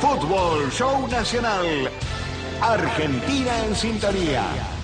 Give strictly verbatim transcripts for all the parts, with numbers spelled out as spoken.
Fútbol Show Nacional. Argentina en sintonía.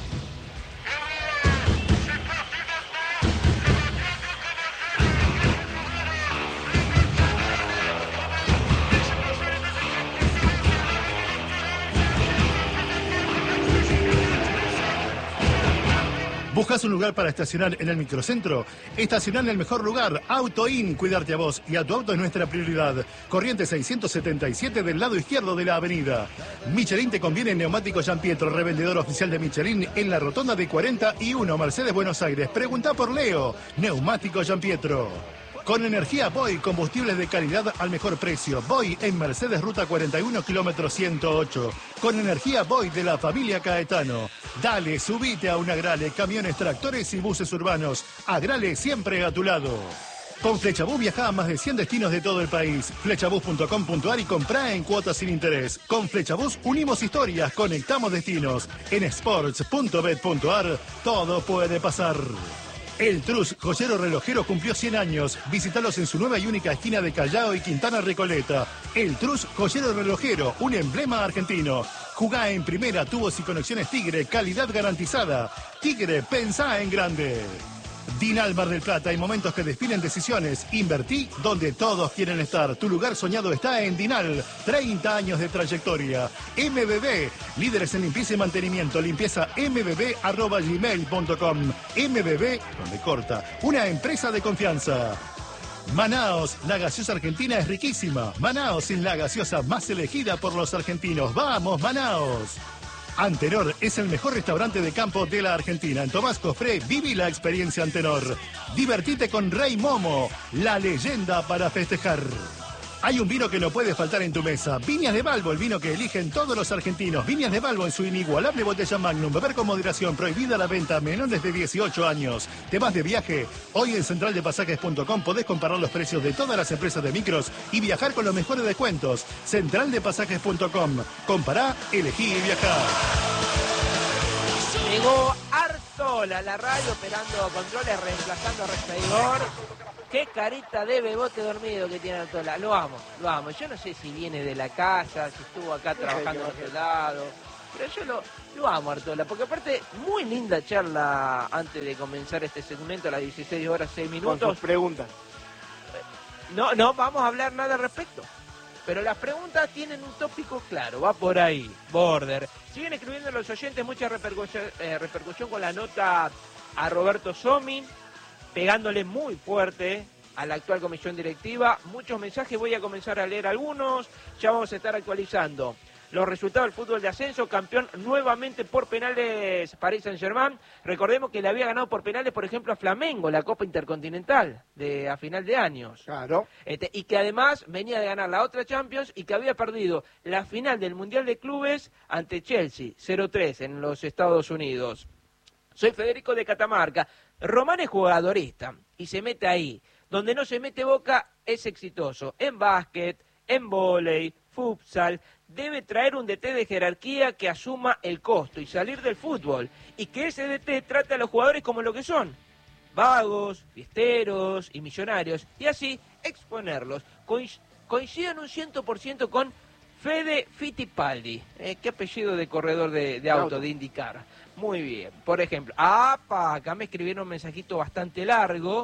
¿Buscas un lugar para estacionar en el microcentro? Estacionar en el mejor lugar, AutoIn, cuidarte a vos y a tu auto es nuestra prioridad. Corriente seiscientos setenta y siete del lado izquierdo de la avenida. Michelin te conviene en Neumático Gianpietro, revendedor oficial de Michelin en la rotonda de cuarenta y uno, Mercedes, Buenos Aires. Pregunta por Leo, Neumático Gianpietro. Con energía Boy, combustibles de calidad al mejor precio. Boy en Mercedes, ruta cuarenta y uno, kilómetro ciento ocho. Con energía Boy de la familia Caetano. Dale, subite a un Agrale, camiones, tractores y buses urbanos. Agrale siempre a tu lado. Con Flechabús viaja a más de cien destinos de todo el país. Flechabús punto com punto ar y comprá en cuotas sin interés. Con Flechabús unimos historias, conectamos destinos. En sports punto bet punto ar todo puede pasar. El Trus, joyero relojero, cumplió cien años. Visítalos en su nueva y única esquina de Callao y Quintana Recoleta. El Trus, joyero relojero, un emblema argentino. Jugá en primera, tubos y conexiones Tigre, calidad garantizada. Tigre, pensá en grande. Dinal Mar del Plata, hay momentos que definen decisiones. Invertí donde todos quieren estar. Tu lugar soñado está en Dinal. treinta años de trayectoria. M B B, líderes en limpieza y mantenimiento. Limpieza m b b arroba gmail punto com. M B B, donde corta. Una empresa de confianza. Manaos, la gaseosa argentina es riquísima. Manaos es la gaseosa más elegida por los argentinos. ¡Vamos, Manaos! Antenor es el mejor restaurante de campo de la Argentina. En Tomás Cofré, viví la experiencia Antenor. Divertite con Rey Momo, la leyenda para festejar. Hay un vino que no puede faltar en tu mesa. Viñas de Balbo, el vino que eligen todos los argentinos. Viñas de Balbo en su inigualable botella Magnum. Beber con moderación, prohibida la venta a menores de dieciocho años. ¿Te vas de viaje? Hoy en central de pasajes punto com podés comparar los precios de todas las empresas de micros y viajar con los mejores descuentos. central de pasajes punto com. Compará, elegí y viajá. Llegó Artola, la radio operando controles, reemplazando a Restador. Qué carita de bebote dormido que tiene Artola. Lo amo, lo amo. Yo no sé si viene de la casa, si estuvo acá trabajando en otro lado. Pero yo lo, lo amo, Artola. Porque aparte, muy linda charla antes de comenzar este segmento a las dieciséis horas seis minutos. Con sus preguntas. No, no vamos a hablar nada al respecto. Pero las preguntas tienen un tópico claro, va por ahí, border. Siguen escribiendo los oyentes mucha repercusión, eh, repercusión con la nota a Roberto Somi, pegándole muy fuerte a la actual comisión directiva. Muchos mensajes, voy a comenzar a leer algunos, ya vamos a estar actualizando. Los resultados del fútbol de ascenso, campeón nuevamente por penales Paris Saint-Germain. Recordemos que le había ganado por penales, por ejemplo, a Flamengo, la Copa Intercontinental de a final de años. Claro. Este, y que además venía de ganar la otra Champions y que había perdido la final del Mundial de Clubes ante Chelsea, cero tres en los Estados Unidos. Soy Federico de Catamarca. Román es jugadorista y se mete ahí. Donde no se mete Boca es exitoso. En básquet, en vóley, futsal. Debe traer un D T de jerarquía que asuma el costo y salir del fútbol. Y que ese D T trate a los jugadores como lo que son. Vagos, fiesteros y millonarios. Y así exponerlos. Coincido en un cien por ciento con Fede Fittipaldi. Eh, ¿Qué apellido de corredor de, de auto, de IndyCar? Muy bien. Por ejemplo, apa, acá me escribieron un mensajito bastante largo.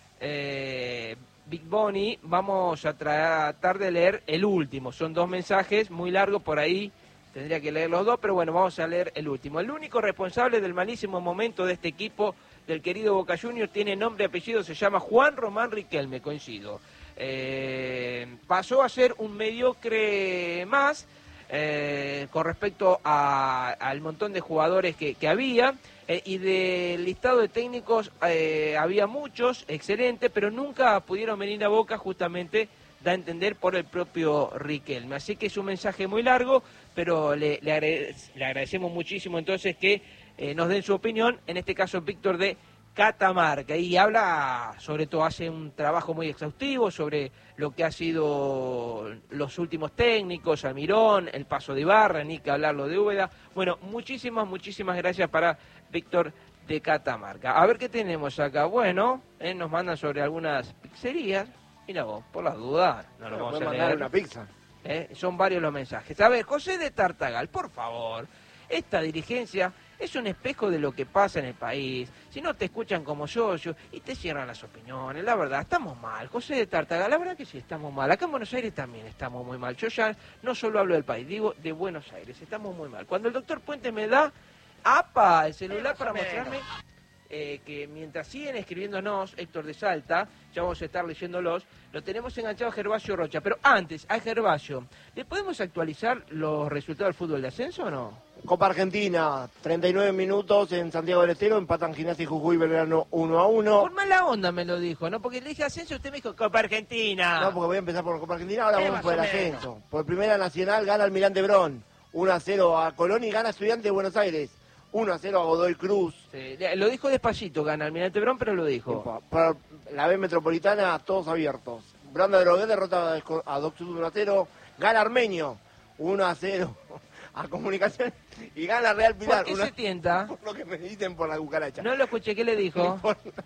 Eh, Big Bonnie, vamos a tratar de leer el último. Son dos mensajes muy largos, por ahí tendría que leer los dos, pero bueno, vamos a leer el último. El único responsable del malísimo momento de este equipo, del querido Boca Juniors, tiene nombre y apellido, se llama Juan Román Riquelme, coincido. Eh, pasó a ser un mediocre más eh, con respecto a, al montón de jugadores que, que había. Eh, y del listado de técnicos eh, había muchos, excelentes, pero nunca pudieron venir a Boca, justamente da a entender por el propio Riquelme. Así que es un mensaje muy largo, pero le, le, agrade, le agradecemos muchísimo entonces que eh, nos den su opinión, en este caso Víctor de Catamarca, y habla, sobre todo hace un trabajo muy exhaustivo sobre lo que ha sido los últimos técnicos, Almirón, el paso de Ibarra, ni que hablarlo de Úbeda. Bueno, muchísimas, muchísimas gracias para Víctor de Catamarca. A ver qué tenemos acá. Bueno, eh, nos mandan sobre algunas pizzerías. Mira vos, por las dudas, no lo vamos a mandar leer. una pizza. ¿eh? Son varios los mensajes. A ver, José de Tartagal, por favor, esta dirigencia es un espejo de lo que pasa en el país. Si no te escuchan como socio y te cierran las opiniones, la verdad, estamos mal. José de Tartagal, la verdad que sí, estamos mal. Acá en Buenos Aires también estamos muy mal. Yo ya no solo hablo del país, digo de Buenos Aires, estamos muy mal. Cuando el doctor Puente me da, ¡apa!, el celular para mostrarme... Eh, que mientras siguen escribiéndonos, Héctor de Salta, ya vamos a estar leyéndolos, lo tenemos enganchado a Gervasio Rocha. Pero antes, a Gervasio, ¿le podemos actualizar los resultados del fútbol de ascenso o no? Copa Argentina, treinta y nueve minutos en Santiago del Estero, empatan Gimnasia y Jujuy Belgrano uno a uno. Por mala onda me lo dijo, ¿no? Porque le dije ascenso y usted me dijo Copa Argentina. No, porque voy a empezar por Copa Argentina, ahora Eh, vamos más por el o ascenso. menos. Por Primera Nacional gana Almirante Brón, uno a cero a Colón y gana Estudiantes de Buenos Aires, uno a cero a Godoy Cruz. Sí, lo dijo despacito, gana Almirante Brón, pero lo dijo. Para la B Metropolitana, todos abiertos. Branda de Drogué derrota a Doc Sud uno a cero, gana Armenio, uno a cero a Comunicaciones y gana Real Pilar. ¿Por qué una... se tienta? Por lo que me dicen por la cucaracha. No lo escuché, ¿qué le dijo?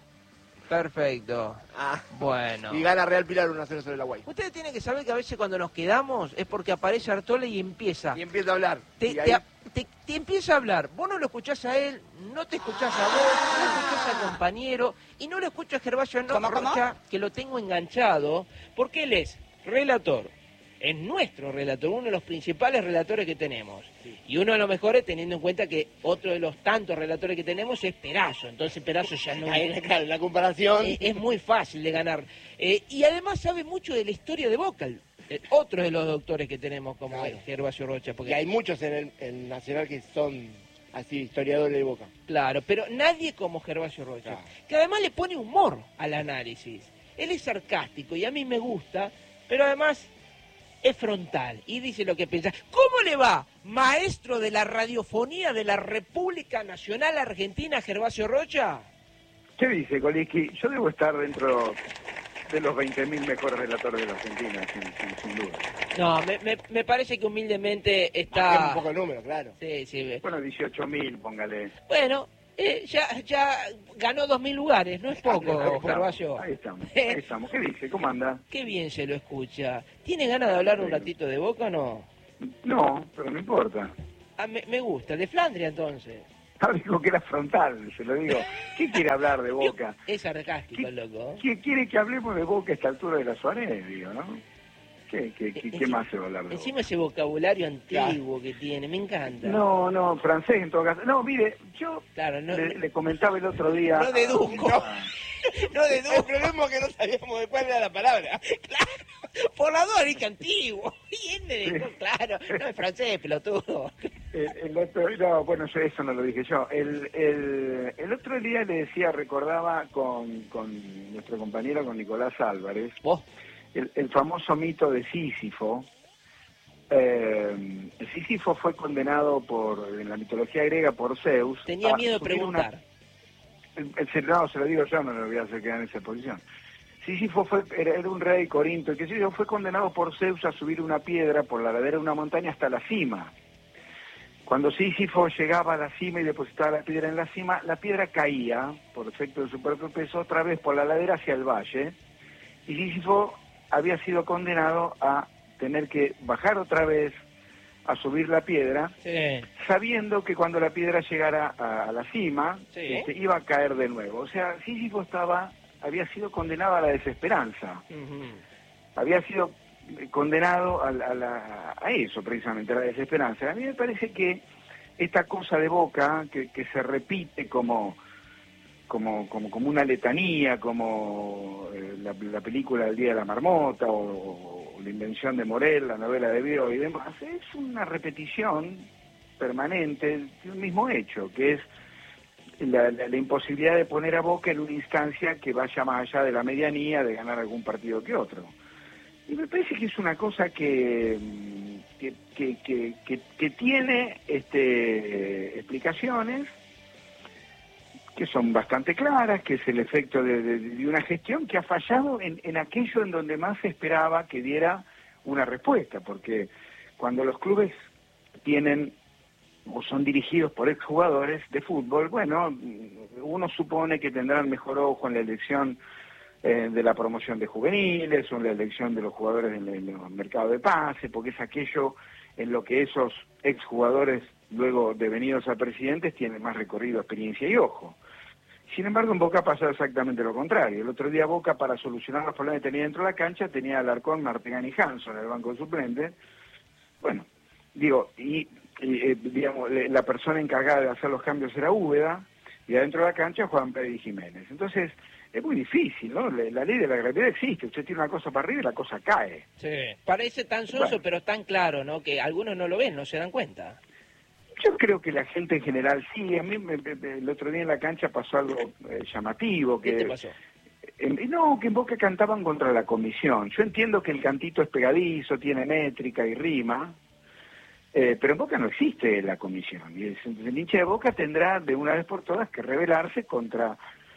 Perfecto. Ah. Bueno. Y gana Real Pilar uno a cero sobre la Guay. Ustedes tienen que saber que a veces cuando nos quedamos es porque aparece Artole y empieza. Y empieza a hablar. Te, y te, ahí... te, te empieza a hablar. Vos no lo escuchás a él, no te escuchás a vos, no escuchás al compañero y no lo escuchás a Gervasio no, ¿Cómo, cómo? Rocha, que lo tengo enganchado, porque él es relator. Es nuestro relator, uno de los principales relatores que tenemos. Sí. Y uno de los mejores teniendo en cuenta que otro de los tantos relatores que tenemos es Perazo. Entonces Perazo ya no... Ahí, claro, la comparación... Es, es muy fácil de ganar. Eh, y además sabe mucho de la historia de Boca. Eh, otro de los doctores que tenemos como claro. es Gervasio Rocha. Porque Y hay muchos en el en Nacional que son así, historiadores de Boca. Claro, pero nadie como Gervasio Rocha. Claro. Que además le pone humor al análisis. Él es sarcástico y a mí me gusta, pero además... es frontal y dice lo que piensa. ¿Cómo le va, maestro de la radiofonía de la República Nacional Argentina, Gervasio Rocha? ¿Qué dice, Koliski? Yo debo estar dentro de los veinte mil mejores relatores de la Argentina, sin, sin, sin duda. No, me, me, me parece que humildemente Bajemos está... un poco el número, claro. Sí, sí. Bueno, dieciocho mil, póngale. Bueno, eh, ya, ya ganó dos mil lugares, no es poco, Ahí estamos, Gervasio. ahí estamos, ahí estamos. ¿Qué dice? ¿Cómo anda? Qué bien se lo escucha. ¿Tiene ganas de hablar un ratito de Boca o no? No, pero no importa. Ah, me, me gusta, de Flandria entonces. Ah, dijo que era frontal, se lo digo. ¿Qué quiere hablar de Boca? Es sarcástico el loco. ¿Qué quiere que hablemos de Boca a esta altura de la Suárez, digo, no? ¿Qué, qué, qué, qué más se va a hablar de Boca? Encima ese vocabulario antiguo que tiene, me encanta. No, no, francés en todo caso. No, mire, yo Claro, no, le, no- le comentaba el otro día... No deduzco. Ah, no de El problema es que no sabíamos de cuál era la palabra. Claro, por la duda dije antiguo. Bien de Sí. claro, no es francés, pelotudo. El, el otro, no, bueno, yo eso no lo dije yo. El, el, el otro día le decía, recordaba con, con nuestro compañero, con Nicolás Álvarez, Vos, el, el famoso mito de Sísifo. Eh, Sísifo fue condenado por, en la mitología griega, por Zeus. tenía a miedo de subir una- preguntar. el, el, no, se lo digo yo, no lo voy a hacer quedar en esa posición. Sísifo fue, era, era un rey corinto, que yo fue condenado por Zeus a subir una piedra por la ladera de una montaña hasta la cima. Cuando Sísifo llegaba a la cima y depositaba la piedra en la cima, la piedra caía, por efecto de su propio peso, otra vez por la ladera hacia el valle, y Sísifo había sido condenado a tener que bajar otra vez a subir la piedra, Sí. sabiendo que cuando la piedra llegara a, a la cima, Sí. este, iba a caer de nuevo. O sea, Sísifo estaba, había sido condenado a la desesperanza, Ujú. había sido condenado a, la- a, la- a eso precisamente, a la desesperanza. A mí me parece que esta cosa de Boca, que, que se repite como, como, como, como una letanía, como eh, la, la película El Día de la Marmota o, o La Invención de Morel, la novela de Bio y demás, es una repetición permanente de un mismo hecho, que es la, la- la imposibilidad de poner a Boca en una instancia que vaya más allá de la medianía de ganar algún partido que otro. Y me parece que es una cosa que, mm, que, que, que, que- que tiene este, explicaciones que son bastante claras, que es el efecto de, de- de una gestión que ha fallado en, en aquello en donde más se esperaba que diera una respuesta, porque cuando los clubes tienen o son dirigidos por exjugadores de fútbol, bueno, uno supone que tendrán mejor ojo en la elección eh, de la promoción de juveniles o en la elección de los jugadores en el, en el mercado de pase, porque es aquello en lo que esos exjugadores, luego devenidos a presidentes, tienen más recorrido, experiencia y ojo. Sin embargo, en Boca pasa exactamente lo contrario. El otro día Boca, para solucionar los problemas que tenía dentro de la cancha, tenía a Alarcón, Martegani y Hanson en el banco de suplentes. Bueno, digo, y, y eh, digamos, la persona encargada de hacer los cambios era Úbeda, y adentro de la cancha Juan Pérez y Jiménez. Entonces, es muy difícil, ¿no? La ley de la gravedad existe, usted tiene una cosa para arriba y la cosa cae. Sí, parece tan soso, Bueno. pero tan claro, ¿no? Que algunos no lo ven, no se dan cuenta. Yo creo que la gente en general sí. A mí me, me, el otro día en la cancha pasó algo eh, llamativo. Que, ¿Qué te pasó? Eh, no, que en Boca cantaban contra la comisión. Yo entiendo que el cantito es pegadizo, tiene métrica y rima, eh, pero en Boca no existe la comisión. Y el, el hincha de Boca tendrá de una vez por todas que rebelarse contra,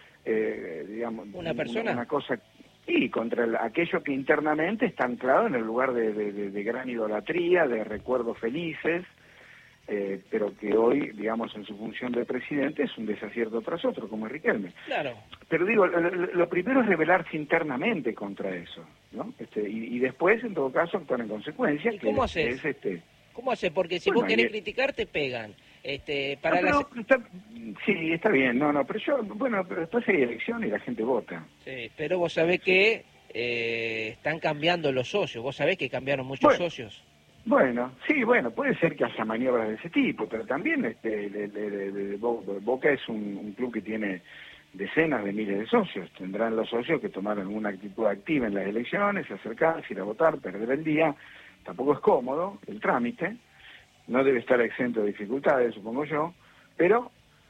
eh, digamos, ¿Una persona? Una cosa... Sí, contra el, aquello que internamente está anclado en el lugar de, de, de, de gran idolatría, de recuerdos felices, Eh, pero que hoy, digamos, en su función de presidente es un desacierto tras otro, como es Riquelme. Claro. Pero digo, lo, lo primero es rebelarse internamente contra eso, ¿no? Este, y, y después, en todo caso, actuar en consecuencia. ¿Y que cómo es, haces? es, este... ¿Cómo hace? Porque si Bueno, vos querés y- criticar, te pegan. Este, para No, las... pero está- sí, está bien, no, no, pero yo, bueno, pero después hay elecciones y la gente vota. Sí, pero vos sabés que eh, están cambiando los socios. Vos sabés que cambiaron muchos Bueno. socios. Bueno, sí, bueno, puede ser que haya maniobras de ese tipo, pero también este, le- le- le- le- Bo- Boca es un, un club que tiene decenas de miles de socios. Tendrán los socios que tomaron una actitud activa en las elecciones, acercarse, ir a votar, perder el día. Tampoco es cómodo el trámite, no debe estar exento de dificultades, supongo yo, pero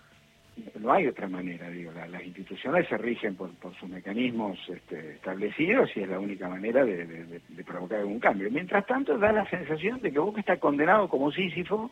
no hay otra manera, digo, la- las instituciones se rigen por, por sus mecanismos este, establecidos y es la única manera de, de- de- de provocar algún cambio. Mientras tanto, da la sensación de que Boca está condenado como Sísifo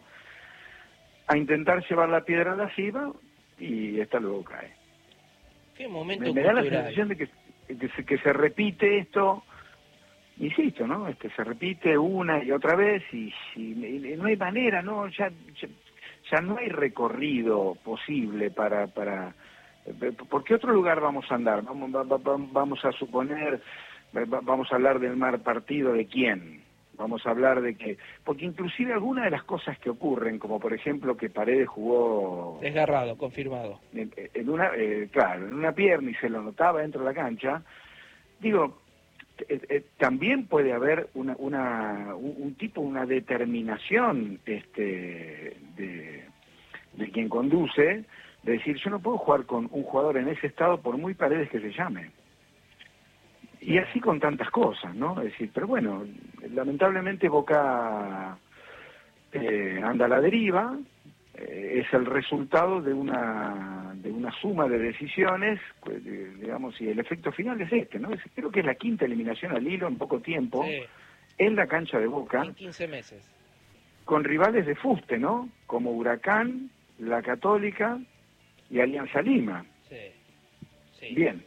a intentar llevar la piedra a la cima y esta luego cae. Qué momento Me, me da la cultural. sensación de que, que, se, que se repite esto, insisto, ¿no? Este, se repite una y otra vez y, y- y no hay manera, ¿no? Ya, ya, ya no hay recorrido posible para... para ¿por qué otro lugar vamos a andar? Vamos, va- va- vamos a suponer, va- vamos a hablar del mal partido de quién. Vamos a hablar de que... Porque inclusive algunas de las cosas que ocurren, como por ejemplo que Paredes jugó... Desgarrado, confirmado. en, en una, eh, claro, en una pierna y se lo notaba dentro de la cancha, digo, eh, eh, también puede haber una, una un, un tipo, una determinación este, de, de quien conduce, de decir, yo no puedo jugar con un jugador en ese estado por muy Paredes que se llame. Y así con tantas cosas, ¿no? Es decir, pero bueno, lamentablemente Boca eh, anda a la deriva, eh, es el resultado de una de una suma de decisiones, pues, de- digamos, y el efecto final es este, ¿no? Es- creo que es la quinta eliminación al hilo en poco tiempo, Sí, en la cancha de Boca, en quince meses. con rivales de fuste, ¿no? Como Huracán, La Católica y Alianza Lima. Sí. Sí. Bien.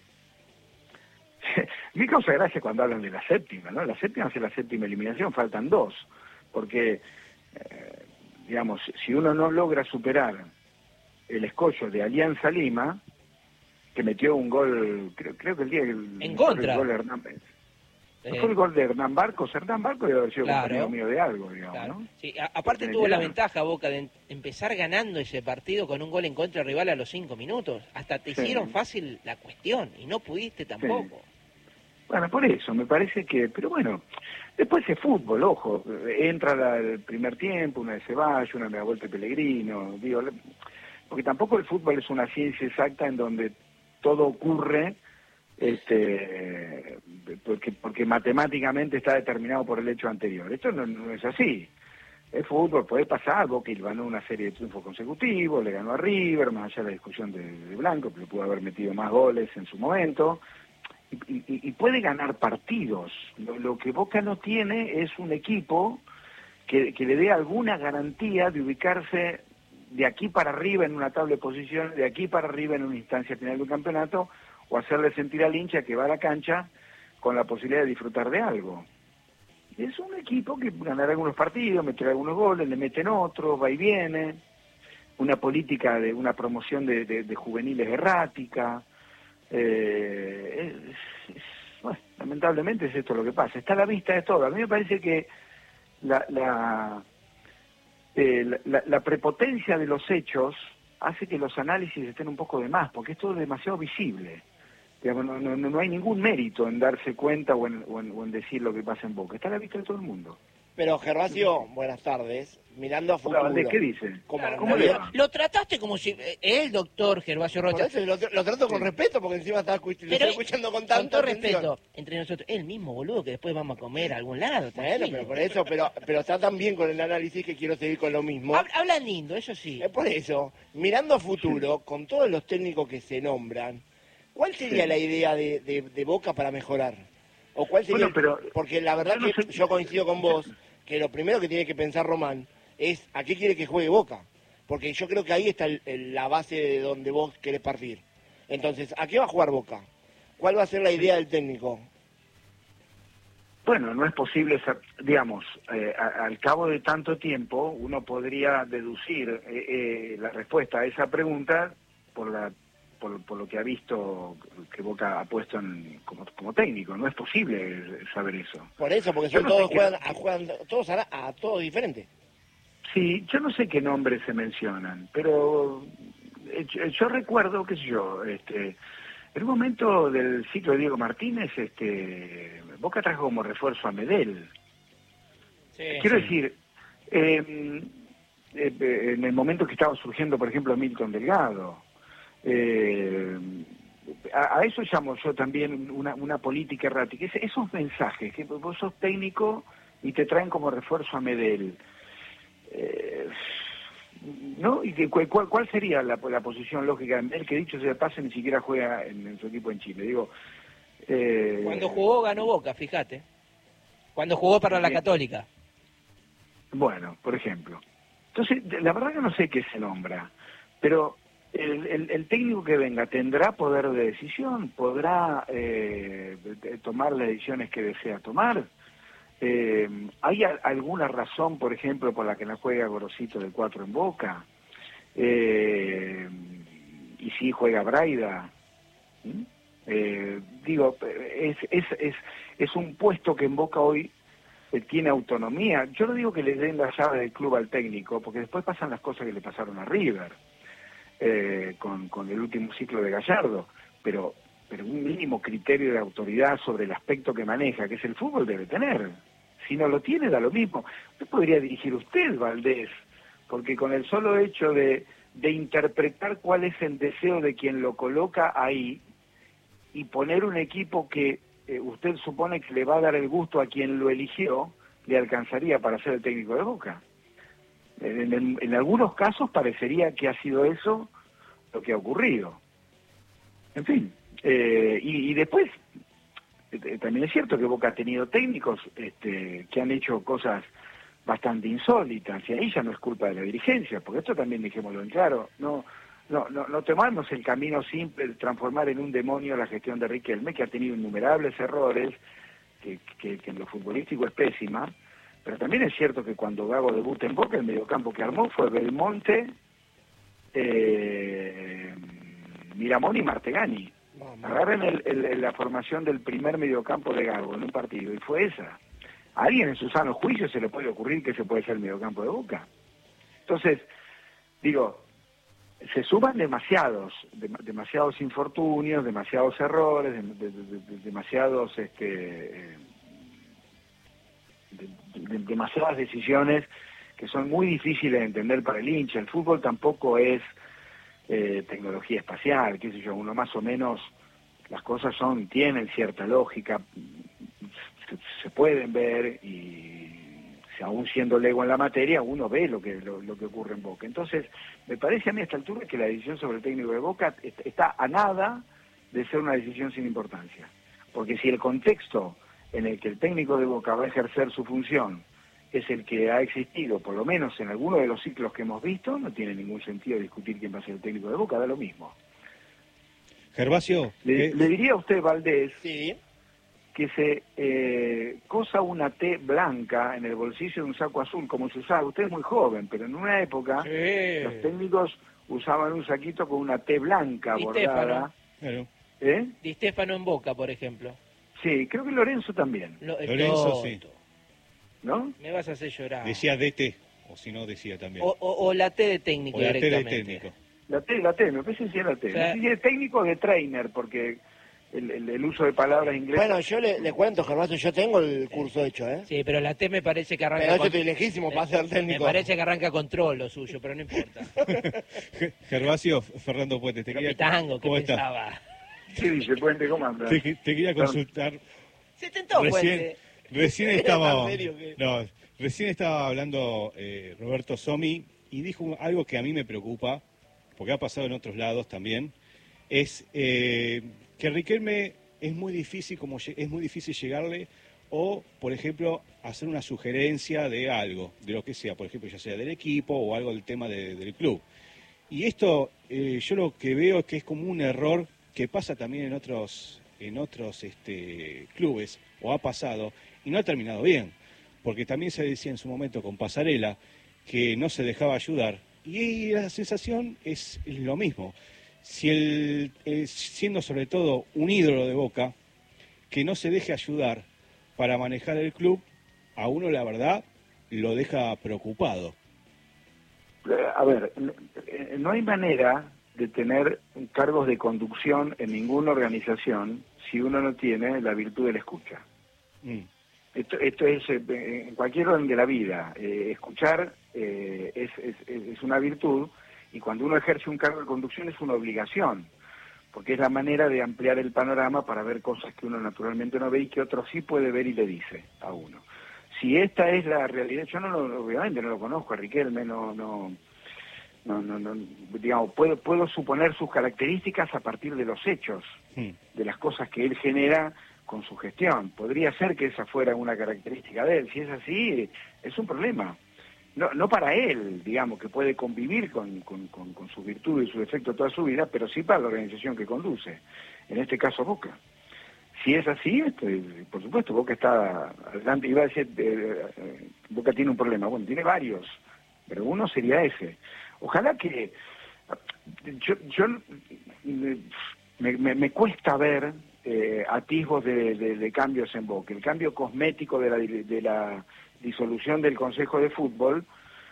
Me causa gracia cuando hablan de la séptima, ¿no? La séptima es la séptima eliminación, faltan dos, porque, eh, digamos, si uno no logra superar el escollo de Alianza Lima, que metió un gol, creo, creo que el día que... el- En contra. el gol de Hernán, Eh, ¿no fue el gol de Hernán Barcos? Hernán Barcos debe haber sido Claro. compañero mío de algo, digamos, claro. ¿no? Sí, a- aparte Porque tuvo la ya- ventaja Boca de em- empezar ganando ese partido con un gol en contra del rival a los cinco minutos. Hasta te Sí. hicieron fácil la cuestión y no pudiste tampoco. Bueno, por eso, me parece que, pero bueno, después es fútbol, ojo, entra la- el primer tiempo, una de Ceballos, una de la vuelta de Pellegrino, digo, le- porque tampoco el fútbol es una ciencia exacta en donde todo ocurre, este, porque, porque matemáticamente está determinado por el hecho anterior. Esto no, no es así. El fútbol puede pasar, Boca ganó una serie de triunfos consecutivos, le ganó a River, más allá de la discusión de, de Blanco, que pudo haber metido más goles en su momento. Y, y- y puede ganar partidos. Lo, lo que Boca no tiene es un equipo que, que le dé alguna garantía de ubicarse de aquí para arriba en una tabla de posiciones, de aquí para arriba en una instancia final de un campeonato, o hacerle sentir al hincha que va a la cancha con la posibilidad de disfrutar de algo. Es un equipo que ganará algunos partidos, meterá algunos goles, le meten otros, va y viene, una política de una promoción de, de- de juveniles errática. Eh, es, es, bueno, lamentablemente es esto lo que pasa. Está a la vista de todo. A mí me parece que la, la, eh, la, la prepotencia de los hechos hace que los análisis estén un poco de más, porque es todo demasiado visible. Digamos, no, no, no hay ningún mérito en darse cuenta o en, o, en, o en decir lo que pasa en Boca. Está a la vista de todo el mundo. Pero Gervasio, buenas tardes. Mirando a futuro. Hola, Valdés, ¿qué dice? ¿Cómo, Claro, anda ¿cómo le bien? va? Lo trataste como si... eh, El doctor Gervasio Por Rocha. eso lo, lo trato con respeto, porque encima estaba escuch- lo estoy escuchando con tanta con todo atención. respeto, entre nosotros, el mismo boludo que después vamos a comer a algún lado. Bueno, tranquilo. pero por eso, pero, pero está tan bien con el análisis que quiero seguir con lo mismo. Habla, habla lindo, eso sí. Es por eso, mirando a futuro, con todos los técnicos que se nombran, ¿cuál sería Sí. la idea de, de, de Boca para mejorar? ¿O cuál sería? Bueno, pero- Porque la verdad yo no que sé- yo coincido con vos, que lo primero que tiene que pensar Román es a qué quiere que juegue Boca. Porque yo creo que ahí está el- el- la base de donde vos querés partir. Entonces, ¿a qué va a jugar Boca? ¿Cuál va a ser la idea del técnico? Bueno, no es posible, sa- digamos, eh, a- al cabo de tanto tiempo, uno podría deducir eh, eh, la respuesta a esa pregunta por la por, por lo que ha visto que Boca ha puesto en, como, como técnico. No es posible saber eso. Por eso, porque Yo son no todos sé qué- juegan, a, juegan todos a, a todos diferentes. Sí, yo no sé qué nombres se mencionan, pero eh, yo, yo recuerdo, qué sé yo, este, en un momento del ciclo de Diego Martínez, este, Boca trajo como refuerzo a Medel. Quiero decir, eh, eh, en el momento que estaba surgiendo, por ejemplo, Milton Delgado, eh, a, a eso llamo yo también una, una política errática. Es, esos mensajes, que vos sos técnico y te traen como refuerzo a Medel. Eh, ¿No? ¿Y que, cuál, cuál sería la, la posición lógica de Medel, que dicho sea de paso ni siquiera juega en, en su equipo en Chile? Digo, eh, Cuando jugó ganó Boca, fíjate. Cuando jugó para la Bien. Católica. Bueno, por ejemplo. Entonces, la verdad que no sé qué se nombra, pero el, el, el técnico que venga tendrá poder de decisión, podrá eh, de- tomar las decisiones que desea tomar. Eh, ¿Hay a- alguna razón, por ejemplo, por la que no juega Gorosito del cuatro en Boca? Eh, y si juega Braida. ¿Mm? Eh, digo, es, es, es, es un puesto que en Boca hoy eh, tiene autonomía. Yo no digo que le den la llave del club al técnico, porque después pasan las cosas que le pasaron a River eh, con, con el último ciclo de Gallardo, pero, pero un mínimo criterio de autoridad sobre el aspecto que maneja, que es el fútbol, debe tener. Si no lo tiene, da lo mismo. Usted podría dirigir usted, Valdés, porque con el solo hecho de, de interpretar cuál es el deseo de quien lo coloca ahí y poner un equipo que eh, usted supone que le va a dar el gusto a quien lo eligió, le alcanzaría para ser el técnico de Boca. En, en- en algunos casos parecería que ha sido eso lo que ha ocurrido. En fin, eh, y, y después, eh, también es cierto que Boca ha tenido técnicos este, que han hecho cosas bastante insólitas, y ahí ya no es culpa de la dirigencia, porque esto también dejémoslo en claro, no no no, no tomamos el camino simple de transformar en un demonio la gestión de Riquelme, que ha tenido innumerables errores, que, que, que en lo futbolístico es pésima, pero también es cierto que cuando Gago debuta en Boca, el mediocampo que armó fue Belmonte, eh, Miramón y Martegani. Agarren el, el, la formación del primer mediocampo de Gago en un partido, y fue esa. A alguien en su sano juicio se le puede ocurrir que se puede ser el mediocampo de Boca. Entonces, digo, se suman demasiados, de, demasiados infortunios, demasiados errores, de, de, de, de, demasiados, este, de, de, demasiadas decisiones que son muy difíciles de entender para el hincha. El fútbol tampoco es eh, tecnología espacial, qué sé yo, uno más o menos, las cosas son, tienen cierta lógica, se, se pueden ver, y si aún siendo lego en la materia, uno ve lo que lo, lo que ocurre en Boca. Entonces, me parece a mí a esta altura que la decisión sobre el técnico de Boca está a nada de ser una decisión sin importancia. Porque si el contexto en el que el técnico de Boca va a ejercer su función es el que ha existido, por lo menos en alguno de los ciclos que hemos visto, no tiene ningún sentido discutir quién va a ser el técnico de Boca, da lo mismo. Gervasio, Le, eh, le diría a usted, Valdés, Sí. que se eh, cosa una T blanca en el bolsillo de un saco azul, como se usaba. Usted es muy joven, pero en una época Sí. los técnicos usaban un saquito con una T blanca Y bordada, claro. ¿Eh? Di Stefano en Boca, por ejemplo. Sí, creo que Lorenzo también. Lo, Lorenzo, sí. ¿No? Me vas a hacer llorar. Decía D T, o si no decía también. O, o, o la T de técnico O la T de directamente. técnico. La T, la T, me parece que sí es la T. O sea, no sé si es técnico o de trainer, porque el, el, el uso de palabras inglesas... Bueno, yo le, le cuento, Gervasio, yo tengo el curso hecho, ¿eh? Sí, pero la T me parece que arranca Pero yo con... estoy lejísimo para ser Me técnico. parece que arranca con troll lo suyo, pero no importa. Gervasio, Fernando Puente, te quería... Capitango, ¿qué ¿Cómo estás? pensaba? ¿Qué dice Puente? ¿Cómo anda? Te, te quería consultar. Se tentó, Recién, Puente. recién Era estaba, más serio que- no, recién estaba hablando eh, Roberto Somi y dijo algo que a mí me preocupa, porque ha pasado en otros lados también, es eh, que Riquelme es muy difícil como lle- es muy difícil llegarle o, por ejemplo, hacer una sugerencia de algo, de lo que sea, por ejemplo, ya sea del equipo o algo del tema de- del club. Y esto eh, yo lo que veo es que es como un error que pasa también en otros en otros este, clubes, o ha pasado, y no ha terminado bien, porque también se decía en su momento con Pasarela que no se dejaba ayudar, y la sensación es, es lo mismo. Si el, eh, siendo sobre todo un ídolo de Boca, que no se deje ayudar para manejar el club, a uno la verdad lo deja preocupado. A ver, no hay manera de tener cargos de conducción en ninguna organización si uno no tiene la virtud de la escucha. Mm. Esto, esto es eh, en cualquier orden de la vida. Eh, escuchar eh, es, es, es una virtud, y cuando uno ejerce un cargo de conducción es una obligación, porque es la manera de ampliar el panorama para ver cosas que uno naturalmente no ve y que otro sí puede ver y le dice a uno. Si esta es la realidad, yo no lo, obviamente no lo conozco a Riquelme, no, no, no, no, no digamos, puedo, puedo suponer sus características a partir de los hechos, Mm. de las cosas que él genera con su gestión. Podría ser que esa fuera una característica de él. Si es así, es un problema. No, no para él, digamos, que puede convivir con, con, con, con sus virtudes y sus defectos toda su vida, pero sí para la organización que conduce, en este caso Boca. Si es así, este, por supuesto, Boca está adelante. Iba a decir, eh, eh, Boca tiene un problema. Bueno, tiene varios, pero uno sería ese. Ojalá que... Yo, yo me, me, me cuesta ver eh, atisbos de, de, de cambios en Boca. El cambio cosmético de la, de la disolución del Consejo de Fútbol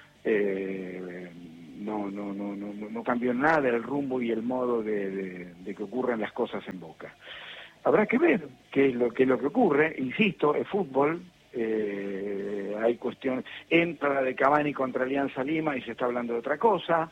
eh, no, no, no, no, no cambió nada el rumbo y el modo de, de, de que ocurran las cosas en Boca. Habrá que ver qué es lo, qué es lo que ocurre. Insisto, es fútbol, eh, hay cuestiones. Entra la de Cavani contra Alianza Lima y se está hablando de otra cosa.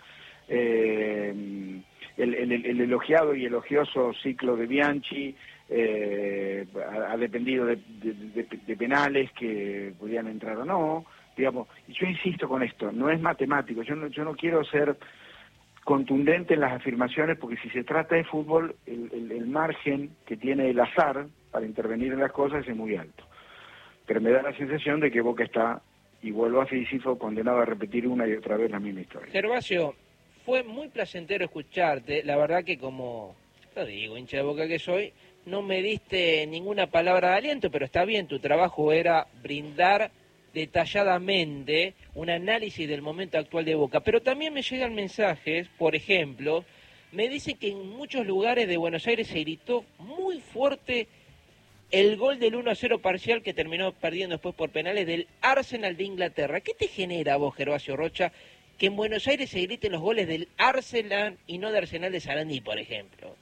Eh, el, el, el elogiado y elogioso ciclo de Bianchi eh, ha, ha dependido de, de, de, de penales que podían entrar o no. Digamos, y yo insisto con esto, no es matemático. Yo no, yo no quiero ser contundente en las afirmaciones, porque si se trata de fútbol, el, el, el margen que tiene el azar para intervenir en las cosas es muy alto. Pero me da la sensación de que Boca está, y vuelvo a Sísifo, condenado a repetir una y otra vez la misma historia. Gervasio, fue muy placentero escucharte. La verdad que como, lo digo, hincha de Boca que soy, no me diste ninguna palabra de aliento, pero está bien, tu trabajo era brindar detalladamente un análisis del momento actual de Boca. Pero también me llegan mensajes, por ejemplo, me dicen que en muchos lugares de Buenos Aires se gritó muy fuerte el gol del uno a cero parcial que terminó perdiendo después por penales del Arsenal de Inglaterra. ¿Qué te genera a vos, Gervasio Rocha, que en Buenos Aires se griten los goles del Arsenal y no de Arsenal de Sarandí, por ejemplo?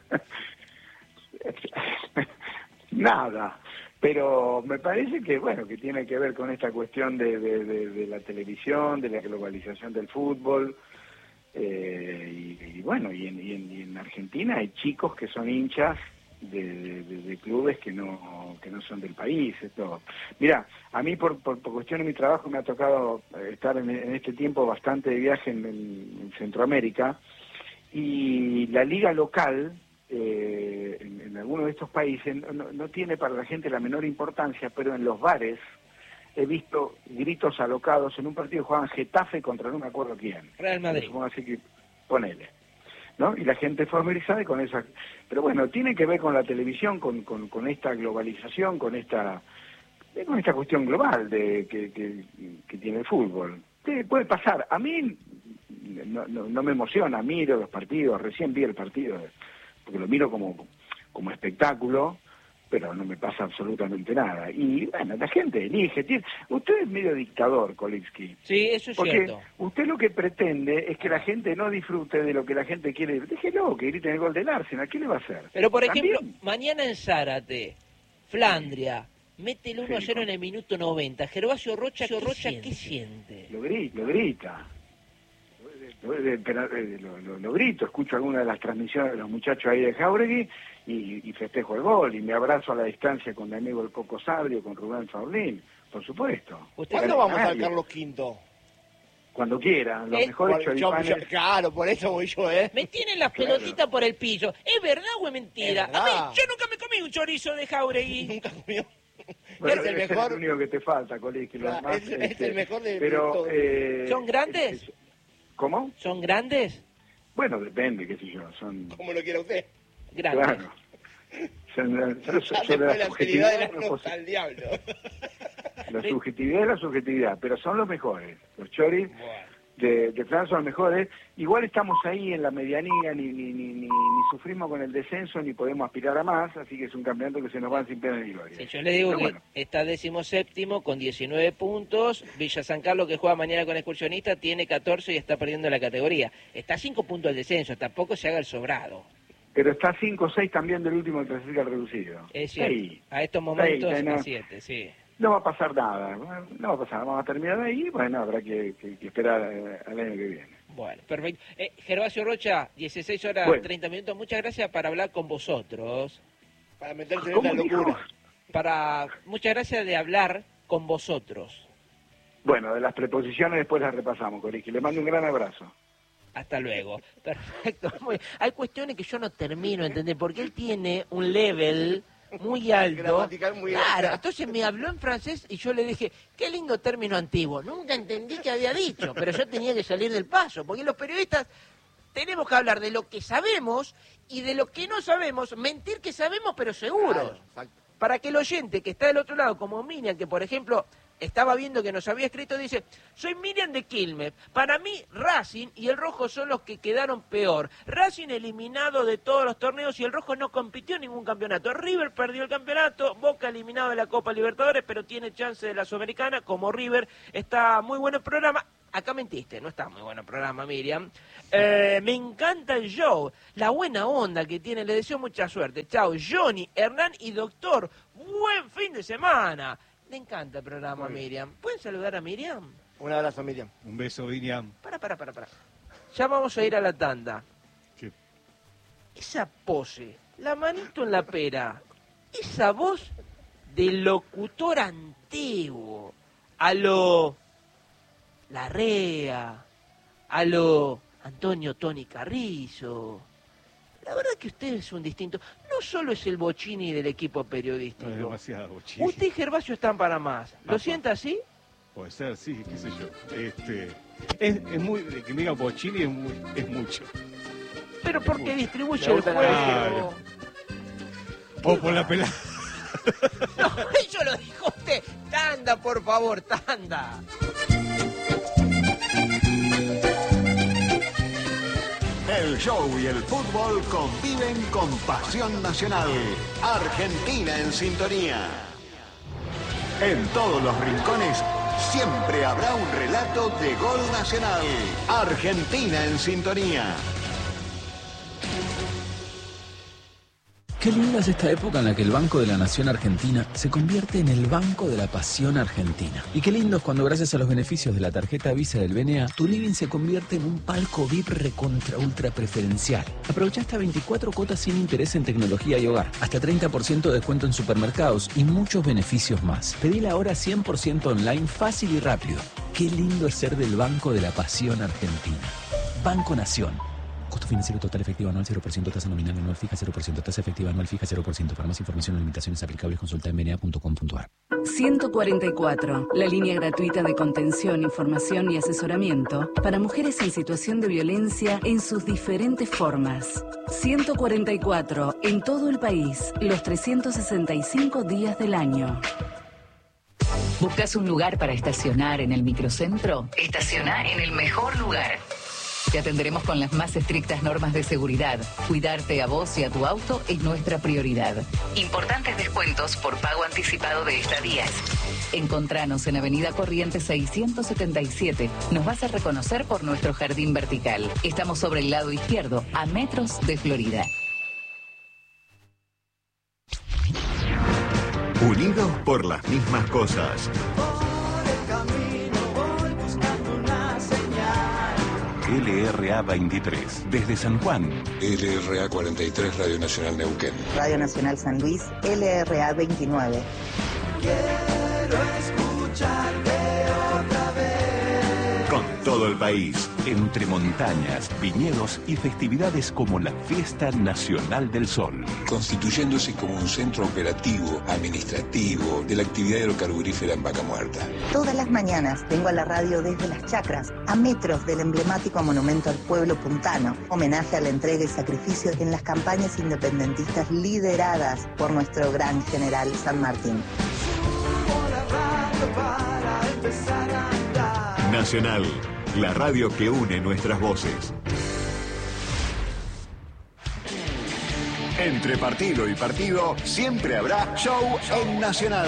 Nada, pero me parece que, bueno, que tiene que ver con esta cuestión de, de, de, de la televisión, de la globalización del fútbol, eh, y, y bueno, y en, y, en, y en Argentina hay chicos que son hinchas de, de, de clubes que no que no son del país. Esto, mira, a mí por, por, por cuestión de mi trabajo me ha tocado estar en, en este tiempo bastante de viaje en, en, en Centroamérica, y la liga local eh, en, en algunos de estos países no, no tiene para la gente la menor importancia, pero en los bares he visto gritos alocados. En un partido jugaban Getafe contra no me acuerdo quién. Real Madrid. Supongo así que ponele, ¿no? Y la gente familiarizada con esa... Pero bueno, tiene que ver con la televisión, con, con, con esta globalización, con esta con esta cuestión global de que, que, que tiene el fútbol. Sí, puede pasar. A mí no, no, no me emociona, miro los partidos, recién vi el partido, porque lo miro como como espectáculo, pero no me pasa absolutamente nada. Y bueno, la gente elige. Tiene... Usted es medio dictador, Kolitsky. Sí, eso es porque cierto. Usted lo que pretende es que la gente no disfrute de lo que la gente quiere. Déjelo, que griten el gol del Arsenal. ¿Qué le va a hacer? Pero, por ejemplo, ¿También? mañana en Zárate, Flandria, mete el uno a cero Sí, en el minuto noventa. Gervasio Rocha, ¿qué, Rocha, siente? ¿qué siente? Lo grita, lo grita. Lo, lo, lo, lo grito, escucho alguna de las transmisiones de los muchachos ahí de Jáuregui y, y festejo el gol y me abrazo a la distancia con mi amigo el Coco Sabrio, con Rubén Faulín, por supuesto. ¿Cuándo vamos a Nadie. Carlos Quinto? Cuando quieran, los Eh, mejores Por- yo- choripanes. yo- claro, por eso voy yo, ¿eh? Me tienen las Claro. pelotitas por el piso. ¿Es verdad o es mentira? Es A verdad. mí, yo nunca me comí un chorizo de Jauregui. Nunca comió. Bueno, es el ese mejor. es el único que te falta, Coliki. los Claro, demás, es- es este, el mejor de- de pero, todos. eh, ¿Son grandes? es- ¿Cómo? ¿Son grandes? Bueno, depende, qué sé yo. Son. Como lo quiera usted. Grandes. Claro. Son, son- son- Ya son después la la subjetividad seriedad de y la la nota posi- al diablo. La subjetividad y la subjetividad, pero son los mejores. Los choris de, de Fran son los mejores. Igual estamos ahí en la medianía, ni, ni, ni, ni, ni sufrimos con el descenso, ni podemos aspirar a más, así que es un campeonato que se nos va sin pena ni gloria. Sí, yo le digo Pero que bueno. está décimo séptimo con diecinueve puntos. Villa San Carlos, que juega mañana con Excursionista, tiene catorce y está perdiendo la categoría. Está a cinco puntos del descenso, tampoco se haga el sobrado. Pero está cinco o seis también del último que clasifica reducido. Es cierto. Seis. A estos momentos Seis, a no. siete, sí. No va a pasar nada, no va a pasar, vamos a terminar ahí, bueno, habrá que, que- que esperar eh, al año que viene. Bueno, perfecto. Eh, Gervasio Rocha, dieciséis horas Bueno. treinta minutos. Muchas gracias para hablar con vosotros. Para meterse en ¿Cómo la dijo? locura. Para Muchas gracias de hablar con vosotros. Bueno, de las preposiciones después las repasamos, Coriqui. Le mando un gran abrazo. Hasta luego. Perfecto. Muy bien. Hay cuestiones que yo no termino de entender, porque él tiene un level muy alto. Gramatical muy Claro, alto. entonces me habló en francés y yo le dije, qué lindo término antiguo. Nunca entendí qué había dicho, pero yo tenía que salir del paso, porque los periodistas tenemos que hablar de lo que sabemos y de lo que no sabemos, mentir que sabemos pero seguros. Claro, exacto. Para que el oyente que está del otro lado, como Miriam, que por ejemplo estaba viendo que nos había escrito, dice, soy Miriam de Quilmes, para mí Racing y el Rojo son los que quedaron peor. Racing eliminado de todos los torneos y el Rojo no compitió en ningún campeonato. River perdió el campeonato, Boca eliminado de la Copa Libertadores, pero tiene chance de la Sudamericana, como River. Está muy bueno el programa. Acá mentiste, no está muy bueno el programa, Miriam. Eh, me encanta el show, la buena onda que tiene, le deseo mucha suerte. Chao, Johnny, Hernán y Doctor, buen fin de semana. Le encanta el programa, Miriam. ¿Pueden saludar a Miriam? Un abrazo, Miriam. Un beso, Miriam. Para, para, para, para. Ya vamos a ir a la tanda. ¿Qué? Esa pose, la manito en la pera, esa voz de locutor antiguo, a lo Larrea, a lo Antonio Tony Carrizo. La verdad que usted es un distinto. No solo es el Bocini del equipo periodístico. No es demasiado bochín. Usted y Gervasio están para más. ¿Lo Apa. sienta así? Puede ser, sí, qué sé yo. Este, es, es muy, que me diga bochini es, muy, es mucho. Pero porque Mucho. distribuye Me el gusta la juego. O por la pelada. No, eso lo dijo usted. Tanda, por favor, tanda. El show y el fútbol conviven con pasión nacional. Argentina en sintonía. En todos los rincones siempre habrá un relato de gol nacional. Argentina en sintonía. Qué linda es esta época en la que el Banco de la Nación Argentina se convierte en el Banco de la Pasión Argentina. Y qué lindo es cuando gracias a los beneficios de la tarjeta Visa del B N A, tu living se convierte en un palco V I P recontra ultra preferencial. Aprovecha hasta veinticuatro cuotas sin interés en tecnología y hogar, hasta treinta por ciento de descuento en supermercados y muchos beneficios más. Pedila ahora cien por ciento online, fácil y rápido. Qué lindo es ser del Banco de la Pasión Argentina. Banco Nación. Costo financiero total efectivo anual cero por ciento, tasa nominal anual fija cero por ciento, tasa efectiva anual fija cero por ciento. Para más información o limitaciones aplicables, consulta en b n a punto com punto a r. ciento cuarenta y cuatro, la línea gratuita de contención, información y asesoramiento para mujeres en situación de violencia en sus diferentes formas. ciento cuarenta y cuatro, en todo el país, los trescientos sesenta y cinco días del año. ¿Buscas un lugar para estacionar en el microcentro? Estaciona en el mejor lugar. Te atenderemos con las más estrictas normas de seguridad. Cuidarte a vos y a tu auto es nuestra prioridad. Importantes descuentos por pago anticipado de estadías. Encontranos en Avenida Corrientes seiscientos setenta y siete. Nos vas a reconocer por nuestro jardín vertical. Estamos sobre el lado izquierdo, a metros de Florida. Unidos por las mismas cosas. L R A veintitrés, desde San Juan. L R A cuarenta y tres, Radio Nacional Neuquén. Radio Nacional San Luis, L R A veintinueve. Quiero escucharte otra vez. Con todo el país. Entre montañas, viñedos y festividades como la Fiesta Nacional del Sol. Constituyéndose como un centro operativo, administrativo, de la actividad hidrocarburífera en Vaca Muerta. Todas las mañanas vengo a la radio desde Las Chacras, a metros del emblemático monumento al pueblo puntano. Homenaje a la entrega y sacrificio en las campañas independentistas lideradas por nuestro gran general San Martín. Nacional, la radio que une nuestras voces. Entre partido y partido, siempre habrá show en Nacional.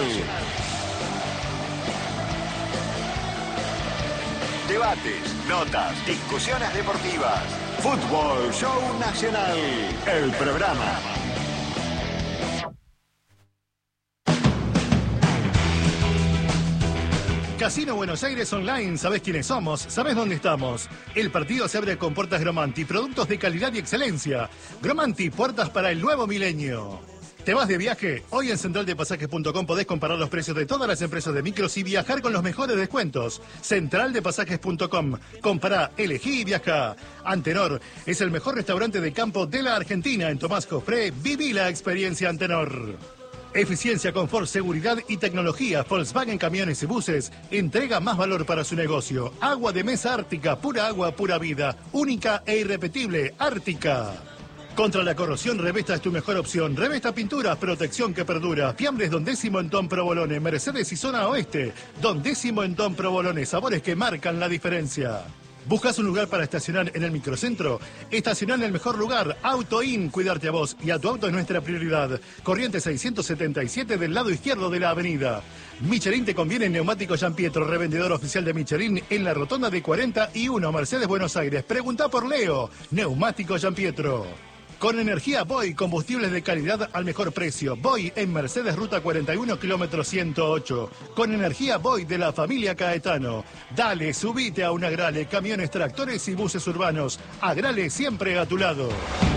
Debates, notas, discusiones deportivas. Fútbol Show Nacional, el programa. Casino Buenos Aires Online, ¿sabés quiénes somos? ¿Sabés dónde estamos? El partido se abre con puertas Gromanti, productos de calidad y excelencia. Gromanti, puertas para el nuevo milenio. ¿Te vas de viaje? Hoy en central de pasajes punto com podés comparar los precios de todas las empresas de micros y viajar con los mejores descuentos. central de pasajes punto com. Compará, elegí y viaja. Antenor es el mejor restaurante de campo de la Argentina. En Tomás Jofré, viví la experiencia Antenor. Eficiencia, confort, seguridad y tecnología. Volkswagen Camiones y Buses entrega más valor para su negocio. Agua de mesa Ártica, pura agua, pura vida. Única e irrepetible, Ártica. Contra la corrosión, Revesta es tu mejor opción. Revesta Pinturas, protección que perdura. Fiambres Don Décimo en Tom Provolone. Mercedes y Zona Oeste. Don Décimo en Tom Provolone. Sabores que marcan la diferencia. ¿Buscas un lugar para estacionar en el microcentro? Estacionar en el mejor lugar. Auto In, cuidarte a vos y a tu auto es nuestra prioridad. Corrientes seiscientos setenta y siete del lado izquierdo de la avenida. Michelin te conviene en Neumático Gian Pietro, revendedor oficial de Michelin en la rotonda de cuarenta y uno, Mercedes, Buenos Aires. Pregunta por Leo. Neumático Gian Pietro. Con energía Boy, combustibles de calidad al mejor precio. Boy en Mercedes, ruta cuarenta y uno, kilómetro ciento ocho. Con energía Boy de la familia Caetano. Dale, subite a un Agrale, camiones, tractores y buses urbanos. Agrale siempre a tu lado.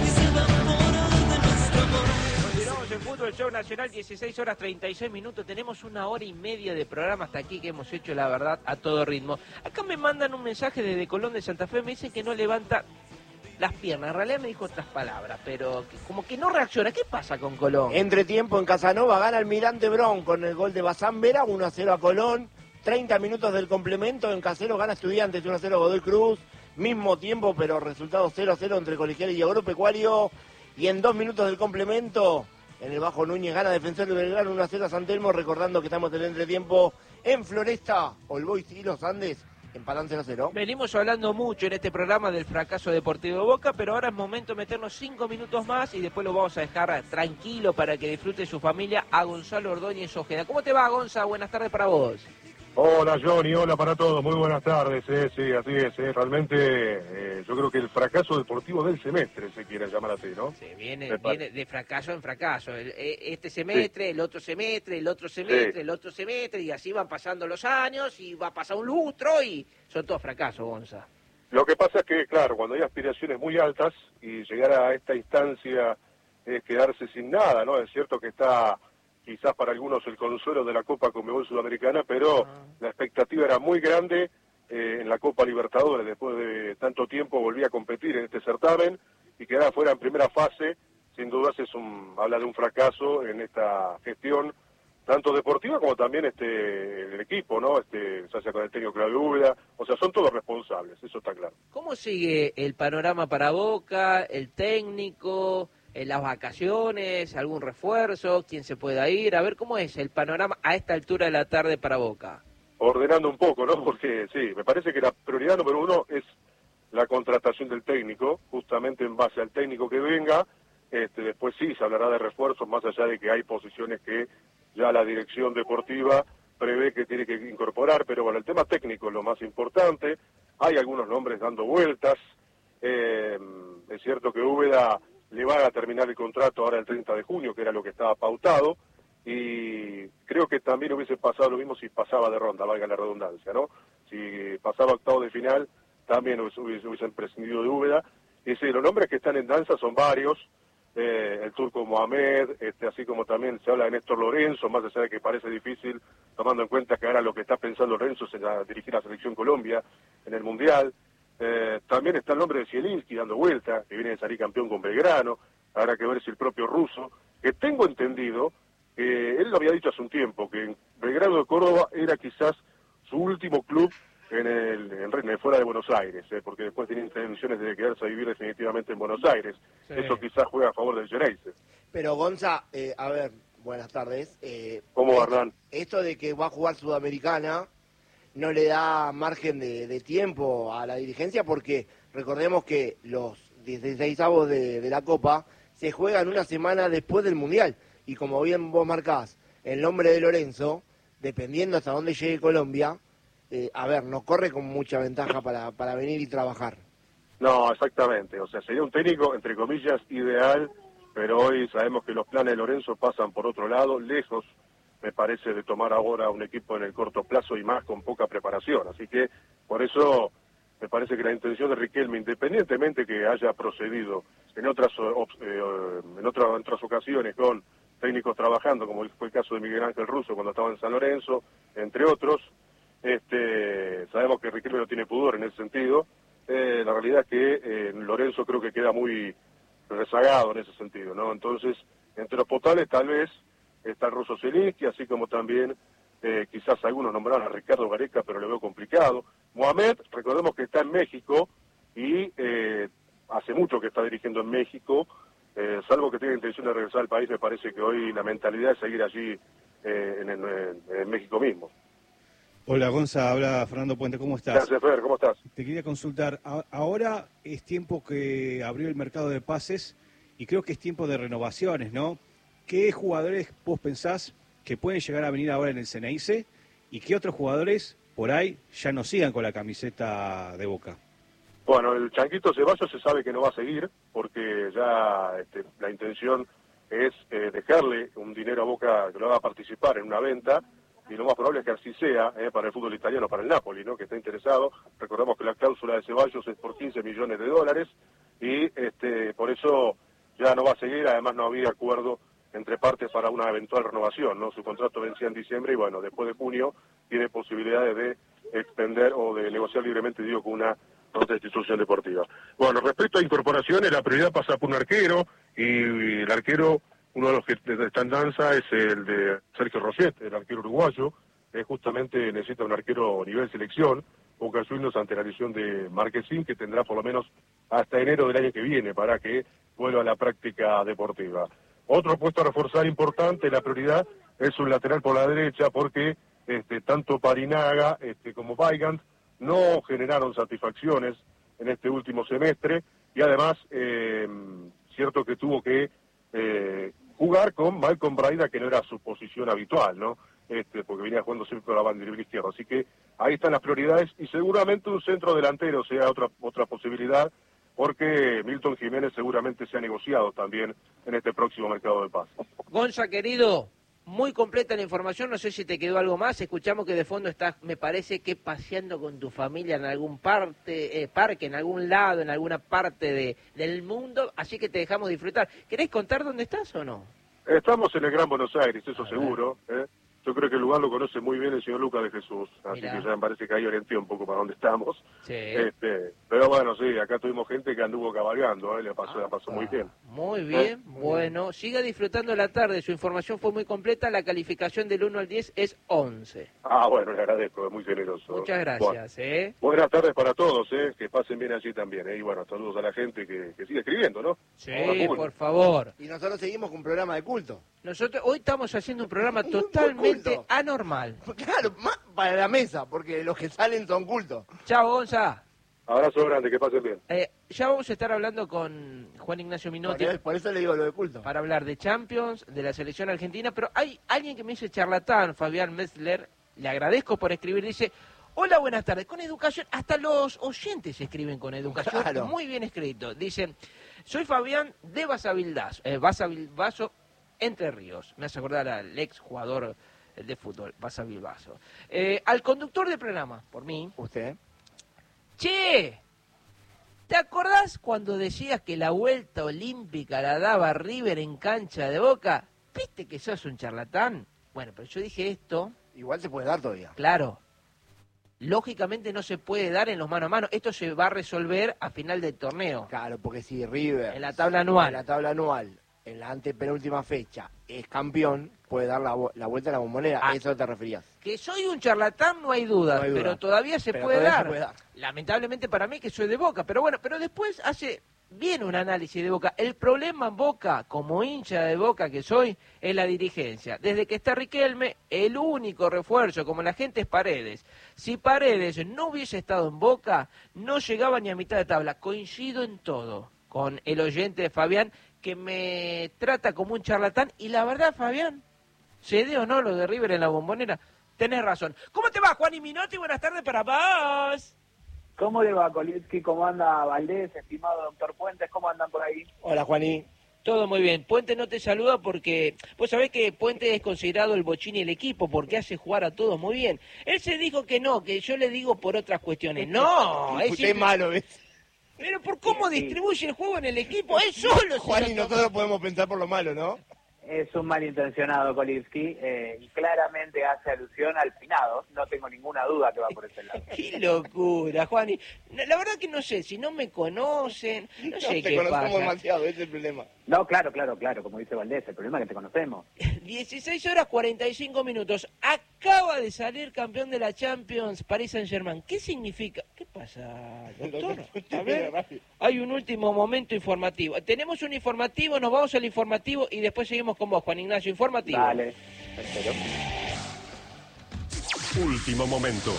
Continuamos en Fútbol Show Nacional, dieciséis horas treinta y seis minutos. Tenemos una hora y media de programa hasta aquí que hemos hecho, la verdad, a todo ritmo. Acá me mandan un mensaje desde Colón de Santa Fe, me dicen que no levanta las piernas. En realidad me dijo otras palabras, pero que, como que no reacciona. ¿Qué pasa con Colón? Entretiempo en Casanova, gana Almirante Brown con el gol de Bazán Vera, uno a cero a Colón. treinta minutos del complemento, en Casero gana Estudiantes, uno a cero Godoy Cruz. Mismo tiempo, pero resultado cero a cero entre Colegial y Agropecuario. Y en dos minutos del complemento, en el Bajo Núñez gana Defensor de Belgrano, uno a cero a San Telmo. Recordando que estamos en el entretiempo en Floresta, All Boys y Los Andes. Empatan cero a cero. Venimos hablando mucho en este programa del fracaso deportivo de Boca, pero ahora es momento de meternos cinco minutos más y después lo vamos a dejar tranquilo para que disfrute su familia a Gonzalo Ordóñez Ojeda. ¿Cómo te va, Gonza? Buenas tardes para vos. Hola, Johnny, hola para todos, muy buenas tardes, eh, sí, así es, eh, realmente eh, yo creo que el fracaso deportivo del semestre se quiere llamar así, ¿no? Sí, viene, viene de fracaso en fracaso, el, este semestre, sí. el otro semestre, el otro semestre, sí. el otro semestre, y así van pasando los años, y va a pasar un lustro, y son todos fracasos, Gonza. Lo que pasa es que, claro, cuando hay aspiraciones muy altas, y llegar a esta instancia es quedarse sin nada, ¿no? Es cierto que está quizás para algunos el consuelo de la Copa Conmebol Sudamericana, pero uh-huh. la expectativa era muy grande eh, en la Copa Libertadores. Después de tanto tiempo volví a competir en este certamen y quedar fuera en primera fase, sin dudas es un, habla de un fracaso en esta gestión, tanto deportiva como también este el equipo, ¿no? Este, se hace con el técnico Claudio Úbeda, o sea, son todos responsables, eso está claro. ¿Cómo sigue el panorama para Boca, el técnico, en las vacaciones, algún refuerzo, quién se pueda ir? A ver, ¿cómo es el panorama a esta altura de la tarde para Boca? Ordenando un poco, ¿no? Porque sí, me parece que la prioridad número uno es la contratación del técnico, justamente en base al técnico que venga. Este, después sí se hablará de refuerzos, más allá de que hay posiciones que ya la dirección deportiva prevé que tiene que incorporar, pero bueno, el tema técnico es lo más importante. Hay algunos nombres dando vueltas. Eh, es cierto que Úbeda le va a terminar el contrato ahora el treinta de junio, que era lo que estaba pautado, y creo que también hubiese pasado lo mismo si pasaba de ronda, valga la redundancia, ¿no? Si pasaba octavo de final, también hubiese, hubiesen prescindido de Úbeda. Y sí, los nombres que están en danza son varios, eh, el turco Mohamed, este, así como también se habla de Néstor Lorenzo, más allá de que parece difícil, tomando en cuenta que ahora lo que está pensando Lorenzo es en la, dirigir a la selección Colombia en el Mundial. Eh, también está el nombre de Zielinski dando vuelta, que viene de salir campeón con Belgrano. Habrá que ver si el propio ruso, que tengo entendido, que él lo había dicho hace un tiempo, que Belgrano de Córdoba era quizás su último club en el, en el fuera de Buenos Aires, eh, porque después tiene intenciones de quedarse a vivir definitivamente en Buenos Aires. Sí. Eso quizás juega a favor del Geneise. Pero Gonza, eh, a ver, buenas tardes. Eh, ¿Cómo, Hernán? Esto de que va a jugar Sudamericana no le da margen de, de tiempo a la dirigencia, porque recordemos que los dieciseisavos de, de la Copa se juegan una semana después del Mundial, y como bien vos marcás el nombre de Lorenzo, dependiendo hasta dónde llegue Colombia, eh, a ver, no corre con mucha ventaja para, para venir y trabajar. No, exactamente, o sea, sería un técnico, entre comillas, ideal, pero hoy sabemos que los planes de Lorenzo pasan por otro lado, lejos, me parece, de tomar ahora un equipo en el corto plazo y más con poca preparación. Así que, por eso, me parece que la intención de Riquelme, independientemente que haya procedido en otras, eh, en otras, en otras ocasiones con técnicos trabajando, como fue el caso de Miguel Ángel Russo cuando estaba en San Lorenzo, entre otros, este, sabemos que Riquelme no tiene pudor en ese sentido. Eh, la realidad es que eh, Lorenzo creo que queda muy rezagado en ese sentido, ¿no? Entonces, entre los potables tal vez está el ruso Zielinski, así como también eh, quizás algunos nombraron a Ricardo Gareca, pero lo veo complicado. Mohamed, recordemos que está en México y eh, hace mucho que está dirigiendo en México, eh, salvo que tenga intención de regresar al país, me parece que hoy la mentalidad es seguir allí eh, en, en, en México mismo. Hola Gonza, habla Fernando Puente, ¿cómo estás? Gracias, Fer, ¿cómo estás? Te quería consultar, a- ahora es tiempo que abrió el mercado de pases y creo que es tiempo de renovaciones, ¿no? ¿Qué jugadores vos pensás que pueden llegar a venir ahora en el Ceneice y qué otros jugadores por ahí ya no sigan con la camiseta de Boca? Bueno, el Chanquito Ceballos se sabe que no va a seguir porque ya este, la intención es eh, dejarle un dinero a Boca que lo haga participar en una venta, y lo más probable es que así sea eh, para el fútbol italiano, para el Napoli, ¿no? Que está interesado. Recordemos que la cláusula de Ceballos es por quince millones de dólares y este, por eso ya no va a seguir. Además no había acuerdo entre partes para una eventual renovación, ¿no? Su contrato vencía en diciembre y bueno, después de junio tiene posibilidades de extender o de negociar libremente, digo, con una otra institución deportiva. Bueno, respecto a incorporaciones, la prioridad pasa por un arquero y el arquero, uno de los que está en danza es el de Sergio Roset, el arquero uruguayo, que justamente necesita un arquero nivel selección. Boca Juniors ante la lesión de Marquesín, que tendrá por lo menos hasta enero del año que viene para que vuelva a la práctica deportiva. Otro puesto a reforzar importante, la prioridad, es un lateral por la derecha, porque este, tanto Parinaga este, como Weigand no generaron satisfacciones en este último semestre, y además, eh, cierto que tuvo que eh, jugar con Malcolm Braida, que no era su posición habitual, ¿no? Este, porque venía jugando siempre por la banda izquierda. Así que ahí están las prioridades, y seguramente un centro delantero sea otra otra posibilidad, porque Milton Jiménez seguramente se ha negociado también en este próximo mercado de pases. Gonza, querido, muy completa la información, no sé si te quedó algo más. Escuchamos que de fondo estás, me parece que paseando con tu familia en algún parte, eh, parque, en algún lado, en alguna parte de, del mundo, así que te dejamos disfrutar. ¿Querés contar dónde estás o no? Estamos en el Gran Buenos Aires, eso seguro, ¿eh? Yo creo que el lugar lo conoce muy bien el señor Lucas de Jesús, así Mirá. que ya me parece que ahí orienté un poco para dónde estamos. Sí. Este, pero bueno, sí, acá tuvimos gente que anduvo cabalgando, ¿eh? Le pasó, ah, la pasó muy bien. Muy bien, ¿Eh? bueno, bien. Siga disfrutando la tarde, su información fue muy completa, la calificación del uno al diez es once. Ah, bueno, le agradezco, es muy generoso. Muchas gracias. Bueno. ¿eh? Buenas tardes para todos, ¿eh? Que pasen bien allí también, ¿eh? Y bueno, saludos a la gente que, que sigue escribiendo, ¿no? Sí, por favor. Y nosotros seguimos con un programa de culto. Nosotros hoy estamos haciendo un programa totalmente anormal. Claro, más para la mesa, porque los que salen son cultos. Chao, Gonza. Abrazo grande, que pasen bien. Eh, ya vamos a estar hablando con Juan Ignacio Minotti. Por, por eso le digo lo de culto. Para hablar de Champions, de la selección argentina, pero hay alguien que me dice charlatán, Fabián Metzler, le agradezco por escribir, dice, hola, buenas tardes, con educación, hasta los oyentes escriben con educación, Claro. muy bien escrito. Dicen, soy Fabián de Basavilbaso, eh, Basavilbaso, Entre Ríos. Me hace acordar al ex jugador de fútbol, Basavilbaso. Eh, al conductor del programa, por mí. ¿Usted? Che, ¿te acordás cuando decías que la vuelta olímpica la daba River en cancha de Boca? ¿Viste que sos un charlatán? Bueno, pero yo dije esto. Igual se puede dar todavía. Claro. Lógicamente no se puede dar en los mano a mano. Esto se va a resolver a final del torneo. Claro, porque si River... En la tabla anual. En la tabla anual, en la antepenúltima fecha, es campeón, puede dar la, la vuelta a la bombonera. Ah. ¿A eso te referías? Que soy un charlatán, no hay duda, No hay duda. pero todavía se, Pero puede, todavía dar. se puede dar. Lamentablemente para mí que soy de Boca, pero bueno, pero después hace bien un análisis de Boca. El problema en Boca, como hincha de Boca que soy, es la dirigencia. Desde que está Riquelme, el único refuerzo, como la gente, es Paredes. Si Paredes no hubiese estado en Boca, no llegaba ni a mitad de tabla. Coincido en todo con el oyente de Fabián, que me trata como un charlatán, y la verdad, Fabián, se dé o no lo de River en la bombonera, tenés razón. ¿Cómo te va, Juan y Minotti? Buenas tardes para vos. ¿Cómo le va, Kolitsky? ¿Cómo anda Valdés, estimado doctor Puentes? ¿Cómo andan por ahí? Hola, Juaní. Todo muy bien. Puente no te saluda porque vos sabés que Puente es considerado el bochín y el equipo porque hace jugar a todos muy bien. Él se dijo que no, que yo le digo por otras cuestiones. No, es Usted es simple- malo, ¿ves? Pero por cómo distribuye el juego en el equipo, él solo se Juan, y lo nosotros podemos pensar por lo malo, ¿no? Es un malintencionado Kolitsky eh, y claramente hace alusión al finado. No tengo ninguna duda que va por ese lado. Qué locura, Juan. Y la verdad que no sé, si no me conocen, no sé te qué conocemos pasa. demasiado, ese es el problema. No, claro, claro, claro, como dice Valdés, el problema es que te conocemos. dieciséis horas cuarenta y cinco minutos. Acaba de salir campeón de la Champions Paris Saint-Germain. ¿Qué significa? ¿Qué pasa, doctor? A ver, hay un último momento informativo. Tenemos un informativo, nos vamos al informativo y después seguimos con vos, Juan Ignacio. Informativo. Dale, espero. Último momento.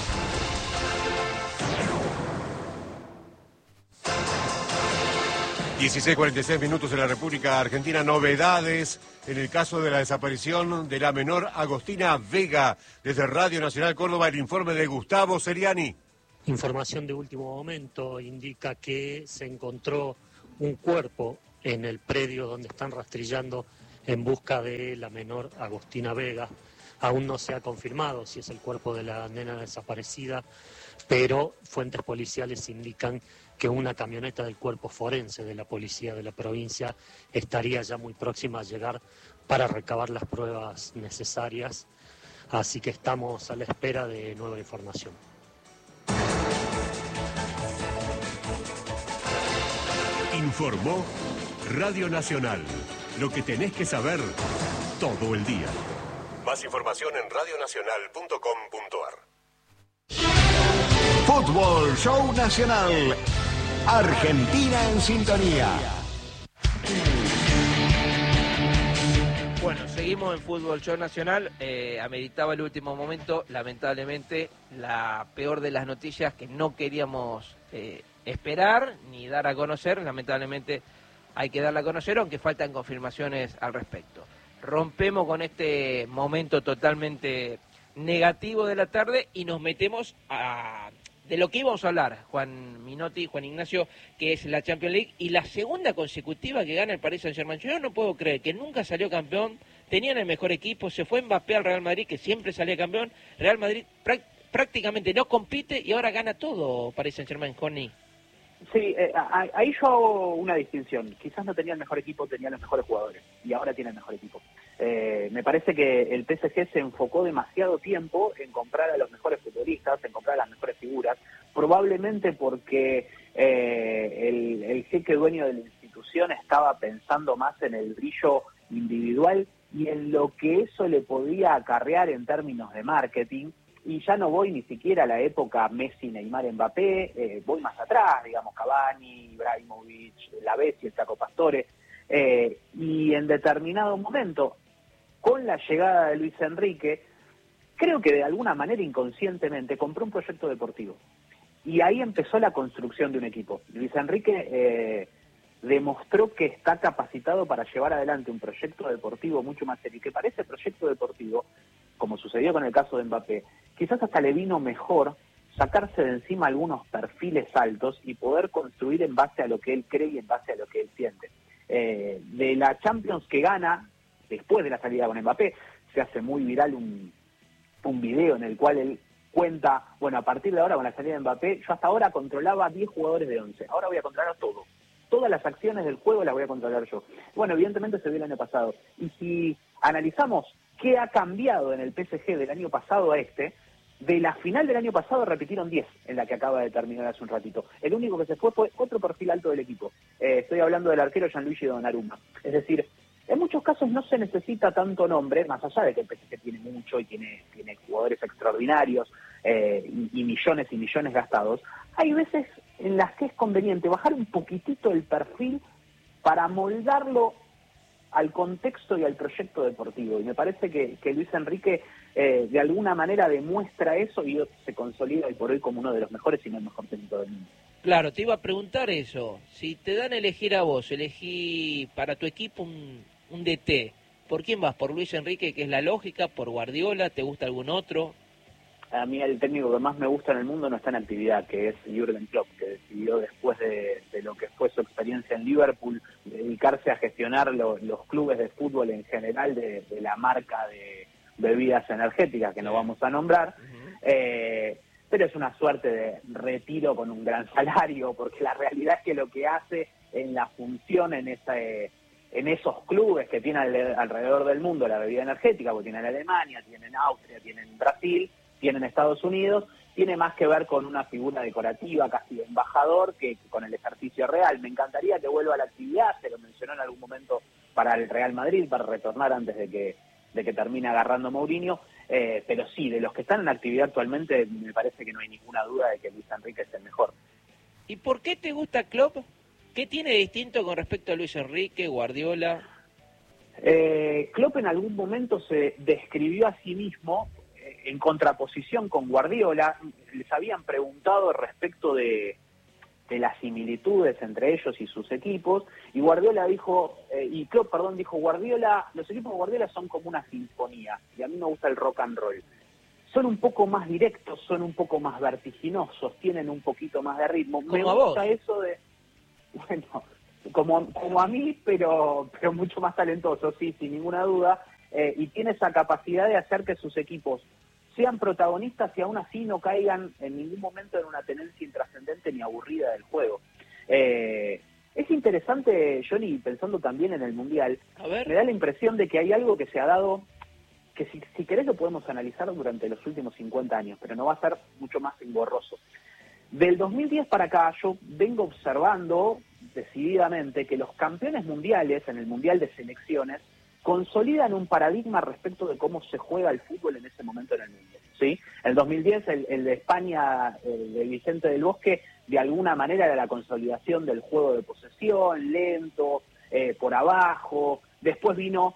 dieciséis cuarenta y seis minutos en la República Argentina. Novedades en el caso de la desaparición de la menor Agostina Vega. Desde Radio Nacional Córdoba, el informe de Gustavo Seriani. Información de último momento indica que se encontró un cuerpo en el predio donde están rastrillando en busca de la menor Agostina Vega. Aún no se ha confirmado si es el cuerpo de la nena desaparecida, pero fuentes policiales indican que una camioneta del cuerpo forense de la policía de la provincia estaría ya muy próxima a llegar para recabar las pruebas necesarias. Así que estamos a la espera de nueva información. Informó Radio Nacional. Lo que tenés que saber todo el día. Más información en radio nacional punto com punto a r. Fútbol Show Nacional. Argentina en sintonía. Bueno, seguimos en Fútbol Show Nacional. Eh, ameritaba el último momento, lamentablemente, la peor de las noticias que no queríamos eh, esperar ni dar a conocer. Lamentablemente hay que darla a conocer, aunque faltan confirmaciones al respecto. Rompemos con este momento totalmente negativo de la tarde y nos metemos a de lo que íbamos a hablar, Juan Minotti, Juan Ignacio, que es la Champions League y la segunda consecutiva que gana el Paris Saint-Germain. Yo no puedo creer que nunca salió campeón, tenían el mejor equipo, se fue Mbappé al Real Madrid, que siempre salía campeón. Real Madrid prá- prácticamente no compite y ahora gana todo Paris Saint-Germain, Johnny. Sí, eh, a- ahí yo hago una distinción. Quizás no tenía el mejor equipo, tenía los mejores jugadores. Y ahora tiene el mejor equipo. Eh, me parece que el P S G se enfocó demasiado tiempo en comprar a los mejores futbolistas, en comprar a las mejores figuras. Probablemente porque eh, el, el jeque dueño de la institución estaba pensando más en el brillo individual y en lo que eso le podía acarrear en términos de marketing. Y ya no voy ni siquiera a la época Messi, Neymar, Mbappé, eh, voy más atrás, digamos, Cavani, Ibrahimovic, La Bessi, el Taco Pastore, eh, y en determinado momento, con la llegada de Luis Enrique, creo que de alguna manera inconscientemente compró un proyecto deportivo. y ahí empezó la construcción de un equipo. Luis Enrique eh, demostró que está capacitado para llevar adelante un proyecto deportivo mucho más serio, y que para ese proyecto deportivo, como sucedió con el caso de Mbappé, quizás hasta le vino mejor sacarse de encima algunos perfiles altos y poder construir en base a lo que él cree y en base a lo que él siente. Eh, de la Champions que gana, después de la salida con Mbappé, se hace muy viral un, un video en el cual él cuenta, bueno, a partir de ahora con la salida de Mbappé, yo hasta ahora controlaba diez jugadores de once, ahora voy a controlar todo. Todas las acciones del juego las voy a controlar yo. Bueno, evidentemente se vio el año pasado. Y si analizamos qué ha cambiado en el P S G del año pasado a este, de la final del año pasado repitieron diez en la que acaba de terminar hace un ratito. El único que se fue fue otro perfil alto del equipo. Eh, estoy hablando del arquero Gianluigi Donnarumma. Es decir, en muchos casos no se necesita tanto nombre, más allá de que el P S G tiene mucho y tiene, tiene jugadores extraordinarios eh, y, y millones y millones gastados. Hay veces en las que es conveniente bajar un poquitito el perfil para moldarlo al contexto y al proyecto deportivo. Y me parece que, que Luis Enrique eh, de alguna manera demuestra eso y se consolida hoy por hoy como uno de los mejores, si no el mejor técnico del mundo. Claro, te iba a preguntar eso. Si te dan a elegir a vos, elegí para tu equipo un, un D T, ¿por quién vas? ¿Por Luis Enrique, que es la lógica? ¿Por Guardiola? ¿Te gusta algún otro? A mí el técnico que más me gusta en el mundo no está en actividad, que es Jürgen Klopp, que decidió después de, de lo que fue su experiencia en Liverpool, dedicarse a gestionar lo, los clubes de fútbol en general de, de la marca de bebidas energéticas, que no vamos a nombrar, uh-huh. eh, pero es una suerte de retiro con un gran salario, porque la realidad es que lo que hace en la función en esa... Eh, en esos clubes que tiene alrededor del mundo la bebida energética, porque tiene en Alemania, tiene en Austria, tiene en Brasil, tiene en Estados Unidos, tiene más que ver con una figura decorativa, casi de embajador, que con el ejercicio real. Me encantaría que vuelva a la actividad, se lo mencionó en algún momento para el Real Madrid, para retornar antes de que de que termine agarrando Mourinho, eh, pero sí, de los que están en actividad actualmente, me parece que no hay ninguna duda de que Luis Enrique es el mejor. ¿Y por qué te gusta Klopp? ¿Qué tiene de distinto con respecto a Luis Enrique, Guardiola? Eh, Klopp en algún momento se describió a sí mismo eh, en contraposición con Guardiola. Les habían preguntado respecto de, de las similitudes entre ellos y sus equipos, y Guardiola dijo, eh, y Klopp, perdón, dijo, Guardiola, los equipos de Guardiola son como una sinfonía, y a mí me gusta el rock and roll. Son un poco más directos, son un poco más vertiginosos, tienen un poquito más de ritmo. Me gusta eso de... Bueno, como, como a mí, pero, pero mucho más talentoso, sí, sin ninguna duda, eh, y tiene esa capacidad de hacer que sus equipos sean protagonistas y aún así no caigan en ningún momento en una tenencia intrascendente ni aburrida del juego. Eh, es interesante, Johnny, pensando también en el Mundial, me da la impresión de que hay algo que se ha dado, que si, si querés lo podemos analizar durante los últimos cincuenta años, pero no va a ser mucho más engorroso. Del dos mil diez para acá yo vengo observando decididamente que los campeones mundiales en el Mundial de Selecciones consolidan un paradigma respecto de cómo se juega el fútbol en ese momento en el mundo, ¿sí? El dos mil diez, el, el de España, el de Vicente del Bosque, de alguna manera era la consolidación del juego de posesión, lento, eh, por abajo. Después vino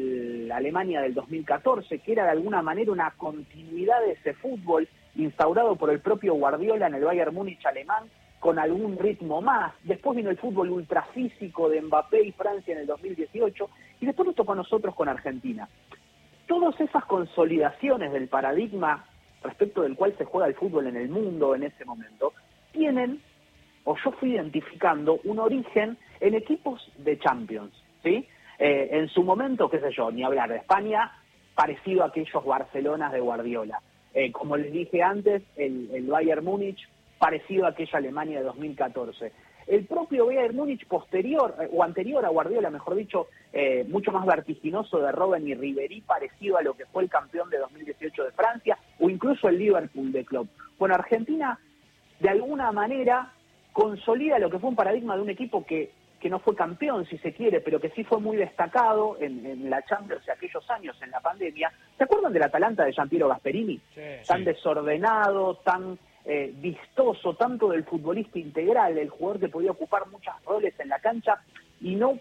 el Alemania del dos mil catorce, que era de alguna manera una continuidad de ese fútbol instaurado por el propio Guardiola en el Bayern Múnich alemán, con algún ritmo más. Después vino el fútbol ultrafísico de Mbappé y Francia en el dos mil dieciocho, y después nos tocó a nosotros con Argentina. Todas esas consolidaciones del paradigma respecto del cual se juega el fútbol en el mundo en ese momento, tienen, o yo fui identificando, un origen en equipos de Champions, ¿sí? Eh, en su momento, qué sé yo, ni hablar de España, parecido a aquellos Barcelonas de Guardiola. Eh, como les dije antes, el, el Bayern Múnich, parecido a aquella Alemania de dos mil catorce. El propio Bayern Múnich posterior, eh, o anterior a Guardiola, mejor dicho, eh, mucho más vertiginoso de Robben y Ribéry, parecido a lo que fue el campeón de dos mil dieciocho de Francia, o incluso el Liverpool de Klopp. Bueno, Argentina, de alguna manera, consolida lo que fue un paradigma de un equipo que, que no fue campeón, si se quiere, pero que sí fue muy destacado en, en la Champions de aquellos años, en la pandemia. ¿Se acuerdan del Atalanta de Giampiero Gasperini? Sí, tan sí. desordenado, tan eh, vistoso, tanto del futbolista integral, el jugador que podía ocupar muchos roles en la cancha, y no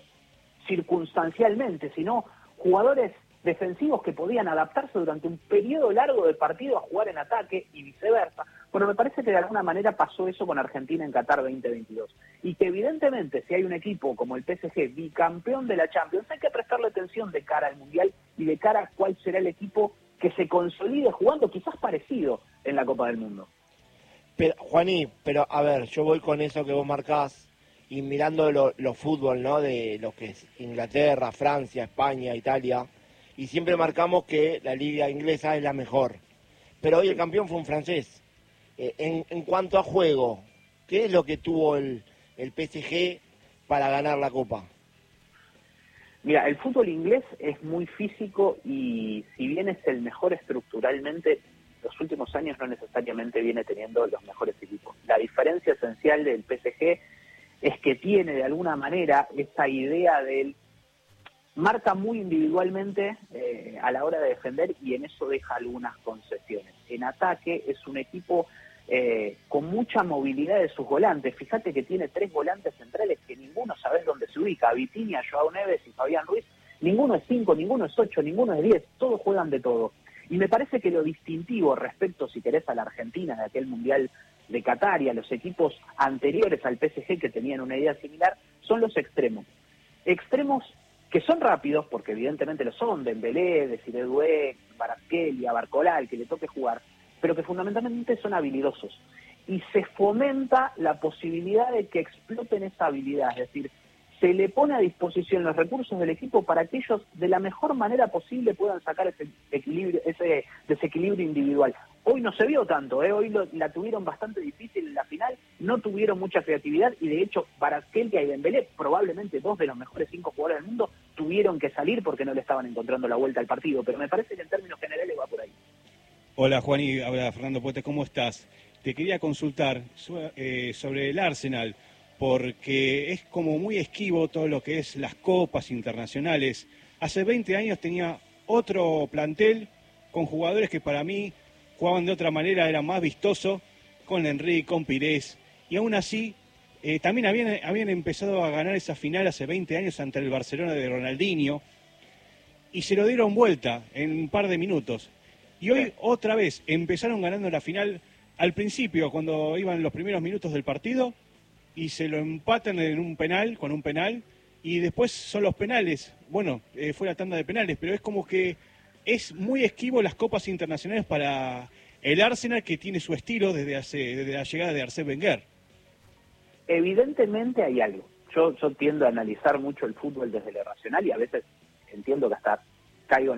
circunstancialmente, sino jugadores defensivos que podían adaptarse durante un periodo largo del partido a jugar en ataque y viceversa. Bueno, me parece que de alguna manera pasó eso con Argentina en Qatar veinte veintidós. Y que evidentemente si hay un equipo como el P S G, bicampeón de la Champions, hay que prestarle atención de cara al Mundial y de cara a cuál será el equipo que se consolide jugando quizás parecido en la Copa del Mundo. Pero, Juaní, pero a ver, yo voy con eso que vos marcás y mirando los lo fútbol, ¿no? De lo que es Inglaterra, Francia, España, Italia, y siempre marcamos que la liga inglesa es la mejor. Pero hoy el campeón fue un francés. Eh, en, en cuanto a juego, ¿qué es lo que tuvo el, el P S G para ganar la Copa? Mira, el fútbol inglés es muy físico y si bien es el mejor estructuralmente, los últimos años no necesariamente viene teniendo los mejores equipos. La diferencia esencial del P S G es que tiene de alguna manera esa idea del marca muy individualmente eh, a la hora de defender y en eso deja algunas concesiones. En ataque es un equipo eh, con mucha movilidad de sus volantes. Fíjate que tiene tres volantes centrales que ninguno sabes dónde se ubica. Vitinha, Joao Neves y Fabián Ruiz. Ninguno es cinco, ninguno es ocho, ninguno es diez. Todos juegan de todo. Y me parece que lo distintivo respecto, si querés, a la Argentina de aquel Mundial de Qatar y a los equipos anteriores al P S G que tenían una idea similar, son los extremos. Extremos que son rápidos, porque evidentemente lo son, Dembélé, Desiré Doué, Kvaratskhelia, Barcola, el que le toque jugar, pero que fundamentalmente son habilidosos. Y se fomenta la posibilidad de que exploten esa habilidad, es decir, se le pone a disposición los recursos del equipo para que ellos de la mejor manera posible puedan sacar ese equilibrio, ese desequilibrio individual. Hoy no se vio tanto, ¿eh? Hoy lo, la tuvieron bastante difícil en la final, no tuvieron mucha creatividad y de hecho Kvaratskhelia y Dembélé, probablemente dos de los mejores cinco jugadores del mundo, tuvieron que salir porque no le estaban encontrando la vuelta al partido, pero me parece que en términos generales va por ahí. Hola Juan y hola Fernando Puente, ¿cómo estás? Te quería consultar eh, sobre el Arsenal, porque es como muy esquivo todo lo que es las copas internacionales. Hace veinte años tenía otro plantel con jugadores que para mí jugaban de otra manera, era más vistoso, con Henry, con Pires, y aún así eh, también habían, habían empezado a ganar esa final hace veinte años ante el Barcelona de Ronaldinho, y se lo dieron vuelta en un par de minutos. Y hoy otra vez empezaron ganando la final al principio, cuando iban los primeros minutos del partido, y se lo empatan en un penal, con un penal, y después son los penales. Bueno, eh, fue la tanda de penales, pero es como que es muy esquivo las copas internacionales para el Arsenal, que tiene su estilo desde hace desde la llegada de Arsène Wenger. Evidentemente hay algo. Yo, yo tiendo a analizar mucho el fútbol desde lo racional y a veces entiendo que hasta caigo en